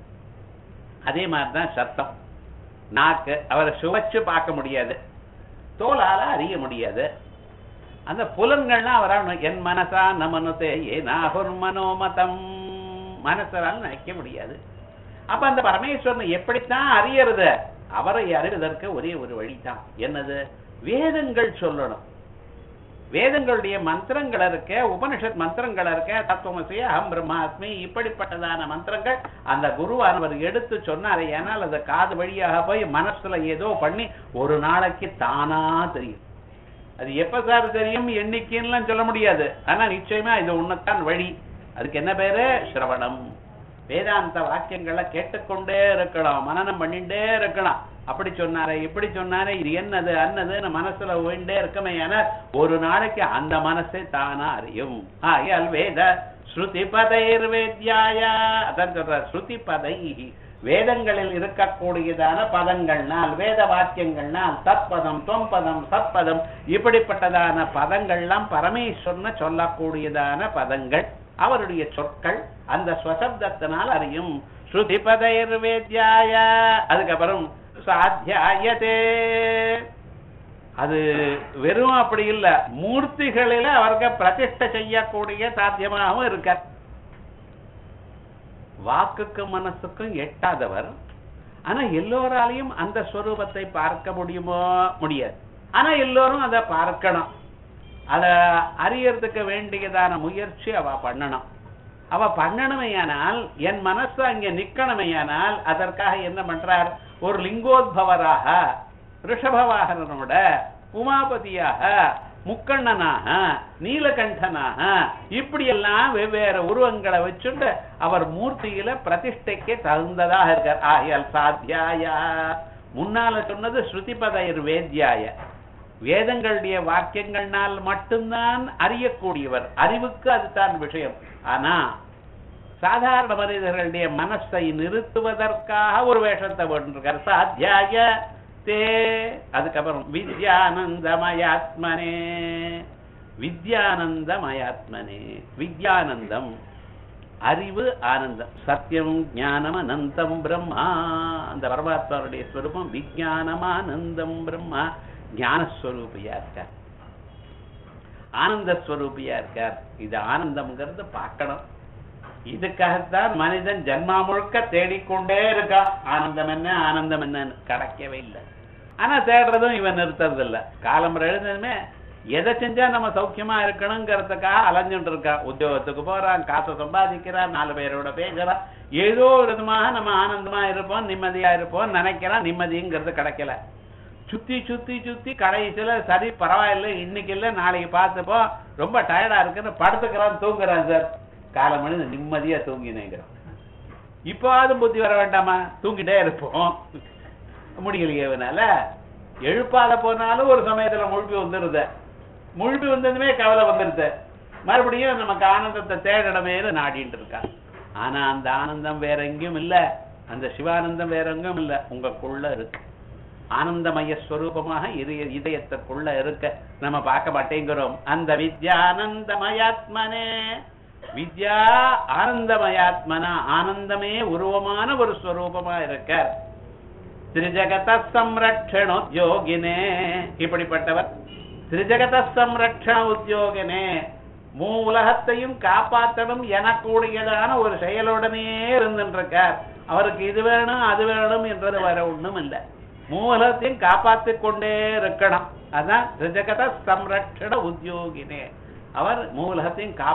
அதே மாதிரிதான் சத்தம். நாக்கு அவரை சுவைச்சு பார்க்க முடியாது, தோலால அறிய முடியாது. அந்த புலன்கள்லாம் வரணும். என் மனசா நமனுதே ஏனாகுர் மனோமதம், மனசால் நினைக்க முடியாது. அப்ப அந்த பரமேஸ்வரனை எப்படித்தான் அறியறது? அவரை அறிவதற்கு ஒரே ஒரு வழிதான். என்னது? வேதங்கள் சொல்லணும். வேதங்களுடைய மந்திரங்கள் இருக்க, உபனிஷத் மந்திரங்கள் இருக்க, தத்துவமசி அகம் பிரம்மாஸ்மி, இப்படிப்பட்டதான மந்திரங்கள் அந்த குருவானவர் எடுத்து சொன்னாரே, ஏனால் அந்த காது வழியாக போய் மனசுல ஏதோ பண்ணி ஒரு நாளைக்கு தானா தெரியும். அது எப்ப சார் தெரியும், எண்ணிக்கைன்னு சொல்ல முடியாது. ஆனா நிச்சயமா இது உன்னத்தான் வழி. அதுக்கு என்ன பேரு? சிரவணம். வேதாந்த வாக்கியங்களை கேட்டுக்கொண்டே இருக்கலாம், மனனம் பண்ணிட்டே இருக்கலாம். அப்படி சொன்னாரே, இப்படி சொன்னாரே, இது என்னது அன்னதுன்னு மனசுல ஓய்ண்டே இருக்கமே. என ஒரு நாளைக்கு அந்த மனசை தானா அறியும். ஆயல் வேத ஸ்ருதி பதைர் வேத்யாய, அதான் சொல்ற. ஸ்ருதி பதை, வேதங்களில் இருக்கக்கூடியதான பதங்கள்னால், வேத வாக்கியங்கள்னால், தத்பதம் தொம்பதம் சத்பதம் இப்படிப்பட்டதான பதங்கள்லாம் பரமேஸ்வரன் சொல்லக்கூடியதான பதங்கள், அவருடைய சொற்கள். அந்த ஸ்வசப்தத்தினால் அறியும். ஸ்ருதி பதைர் வேத்யாய. அதுக்கப்புறம் சாத்தியாயதே, அது வெறும் அப்படி இல்ல, மூர்த்திகளில அவருக்கு பிரதிஷ்டை செய்யக்கூடிய சாத்தியமாகவும் இருக்க. வாக்குக்கும் மனசுக்கும் எட்டாதவர். ஆனா எல்லோராலையும் அந்த ஸ்வரூபத்தை பார்க்க முடியுமோ? முடியாது. ஆனா எல்லோரும் அதை பார்க்கணும். அத அறியறதுக்கு வேண்டியதான முயற்சி அவ பண்ணணும். அவ பண்ணணுமையானால், என் மனசு அங்க நிக்கணுமையானால், அதற்காக என்ன பண்றார்? ஒரு லிங்கோத்பவராக, ரிஷபவாகனனோட, உமாபதியாக, முக்கண்ணனாக, நீலகண்டனாக, இப்படி எல்லாம் வெவ்வேறு உருவங்களை வச்சுட்டு அவர் மூர்த்தியில பிரதிஷ்டைக்கு தகுந்ததாக இருக்கார். ஆகையால் சாத்தியாய, முன்னால சொன்னது ஸ்ருதிபதைர் வேத்யாய, வேதங்களுடைய வாக்கியங்கள்னால் மட்டும்தான் அறியக்கூடியவர். அறிவுக்கு அதுதான் விஷயம். ஆனா சாதாரண மனிதர்களுடைய மனசை நிறுத்துவதற்காக ஒரு வேஷத்தை போட்டிருக்கார். சாத்தியாய தே. அதுக்கப்புறம் வித்யானந்தமயாத்மனே, வித்யானந்தமயாத்மனே, வித்யானந்தம் அறிவு ஆனந்தம். சத்தியம் ஞானம் அனந்தம் பிரம்மா. அந்த பரமாத்மாவுடைய ஸ்வரூபம் விஜயானமானந்தம் பிரம்மா. ஞானஸ்வரூபியா இருக்கார், ஆனந்தஸ்வரூபியா இருக்கார். இது ஆனந்தம்ங்கிறது பார்க்கணும். இதுக்காகத்தான் மனிதன் ஜன்மா முழுக்க தேடிக்கொண்டே இருக்கான். ஆனந்தம் என்ன, ஆனந்தம் என்னன்னு கிடைக்கவே இல்லை. ஆனா தேடுறதும் இவன் நிறுத்துறது இல்லை. காலம்பரை எழுந்ததுமே எதை செஞ்சா நம்ம சௌக்கியமா இருக்கணுங்கிறதுக்காக அலைஞ்சுட்டு இருக்கான். உத்தியோகத்துக்கு போறான், காசை சம்பாதிக்கிறான், 4 பேரோட பேசுறான். ஏதோ விதமாக நம்ம ஆனந்தமா இருப்போம், நிம்மதியா இருப்போம் நினைக்கிறான். நிம்மதிங்கிறது கிடைக்கல. சுத்தி சுத்தி சுத்தி கடைசியில சரி பரவாயில்ல, இன்னைக்கு இல்ல நாளைக்கு பார்த்துப்போம், ரொம்ப டயர்டா இருக்குன்னு படுத்துக்கிறான், தூங்குறான். சார் காலம் மணி நிம்மதியா தூங்கினேங்கிறான். இப்போது புத்தி வர வேண்டாமா? தூங்கிட்டே இருப்போம், முடியலையேனால எழுப்பாத போனாலும் ஒரு சமயத்துல முழுப்பி வந்துருத. முழுப்பி வந்ததுமே கவலை வந்துருது. மறுபடியும் நமக்கு ஆனந்தத்தை தேடணுமே நாடிட்டு இருக்கான். ஆனா அந்த ஆனந்தம் வேற எங்கேயும் இல்ல, அந்த சிவானந்தம் வேற எங்கேயும் இல்ல, உங்களுக்குள்ள இருக்கு. ஆனந்தமய ஸ்வரூபமாக இதயத்துக்குள்ள இருக்க நம்ம பார்க்க மாட்டேங்கிறோம். அந்த வித்யானந்தமயாத்மனே, வித்யா ஆனந்தமயாத்மனா, ஆனந்தமே உருவமான ஒரு ஸ்வரூபமா இருக்க. திரிஜகத சம்ரக்ஷண உத்யோகினே, இப்படிப்பட்டவர். திரிஜகத சம்ரக்ஷண உத்யோகினே, உலகத்தையும் காப்பாற்றணும் எனக்கூடியதான ஒரு செயலுடனே இருந்துருக்கார். அவருக்கு இது வேணும் அது வேணும் என்றது வர ஒண்ணும் இல்லை. மூலத்தையும் காப்பாற்றிக் கொண்டே இருக்கணும். அதான் திரிஜகத சம்ரக்ஷண உத்யோகினே, அவர் மூலத்தையும்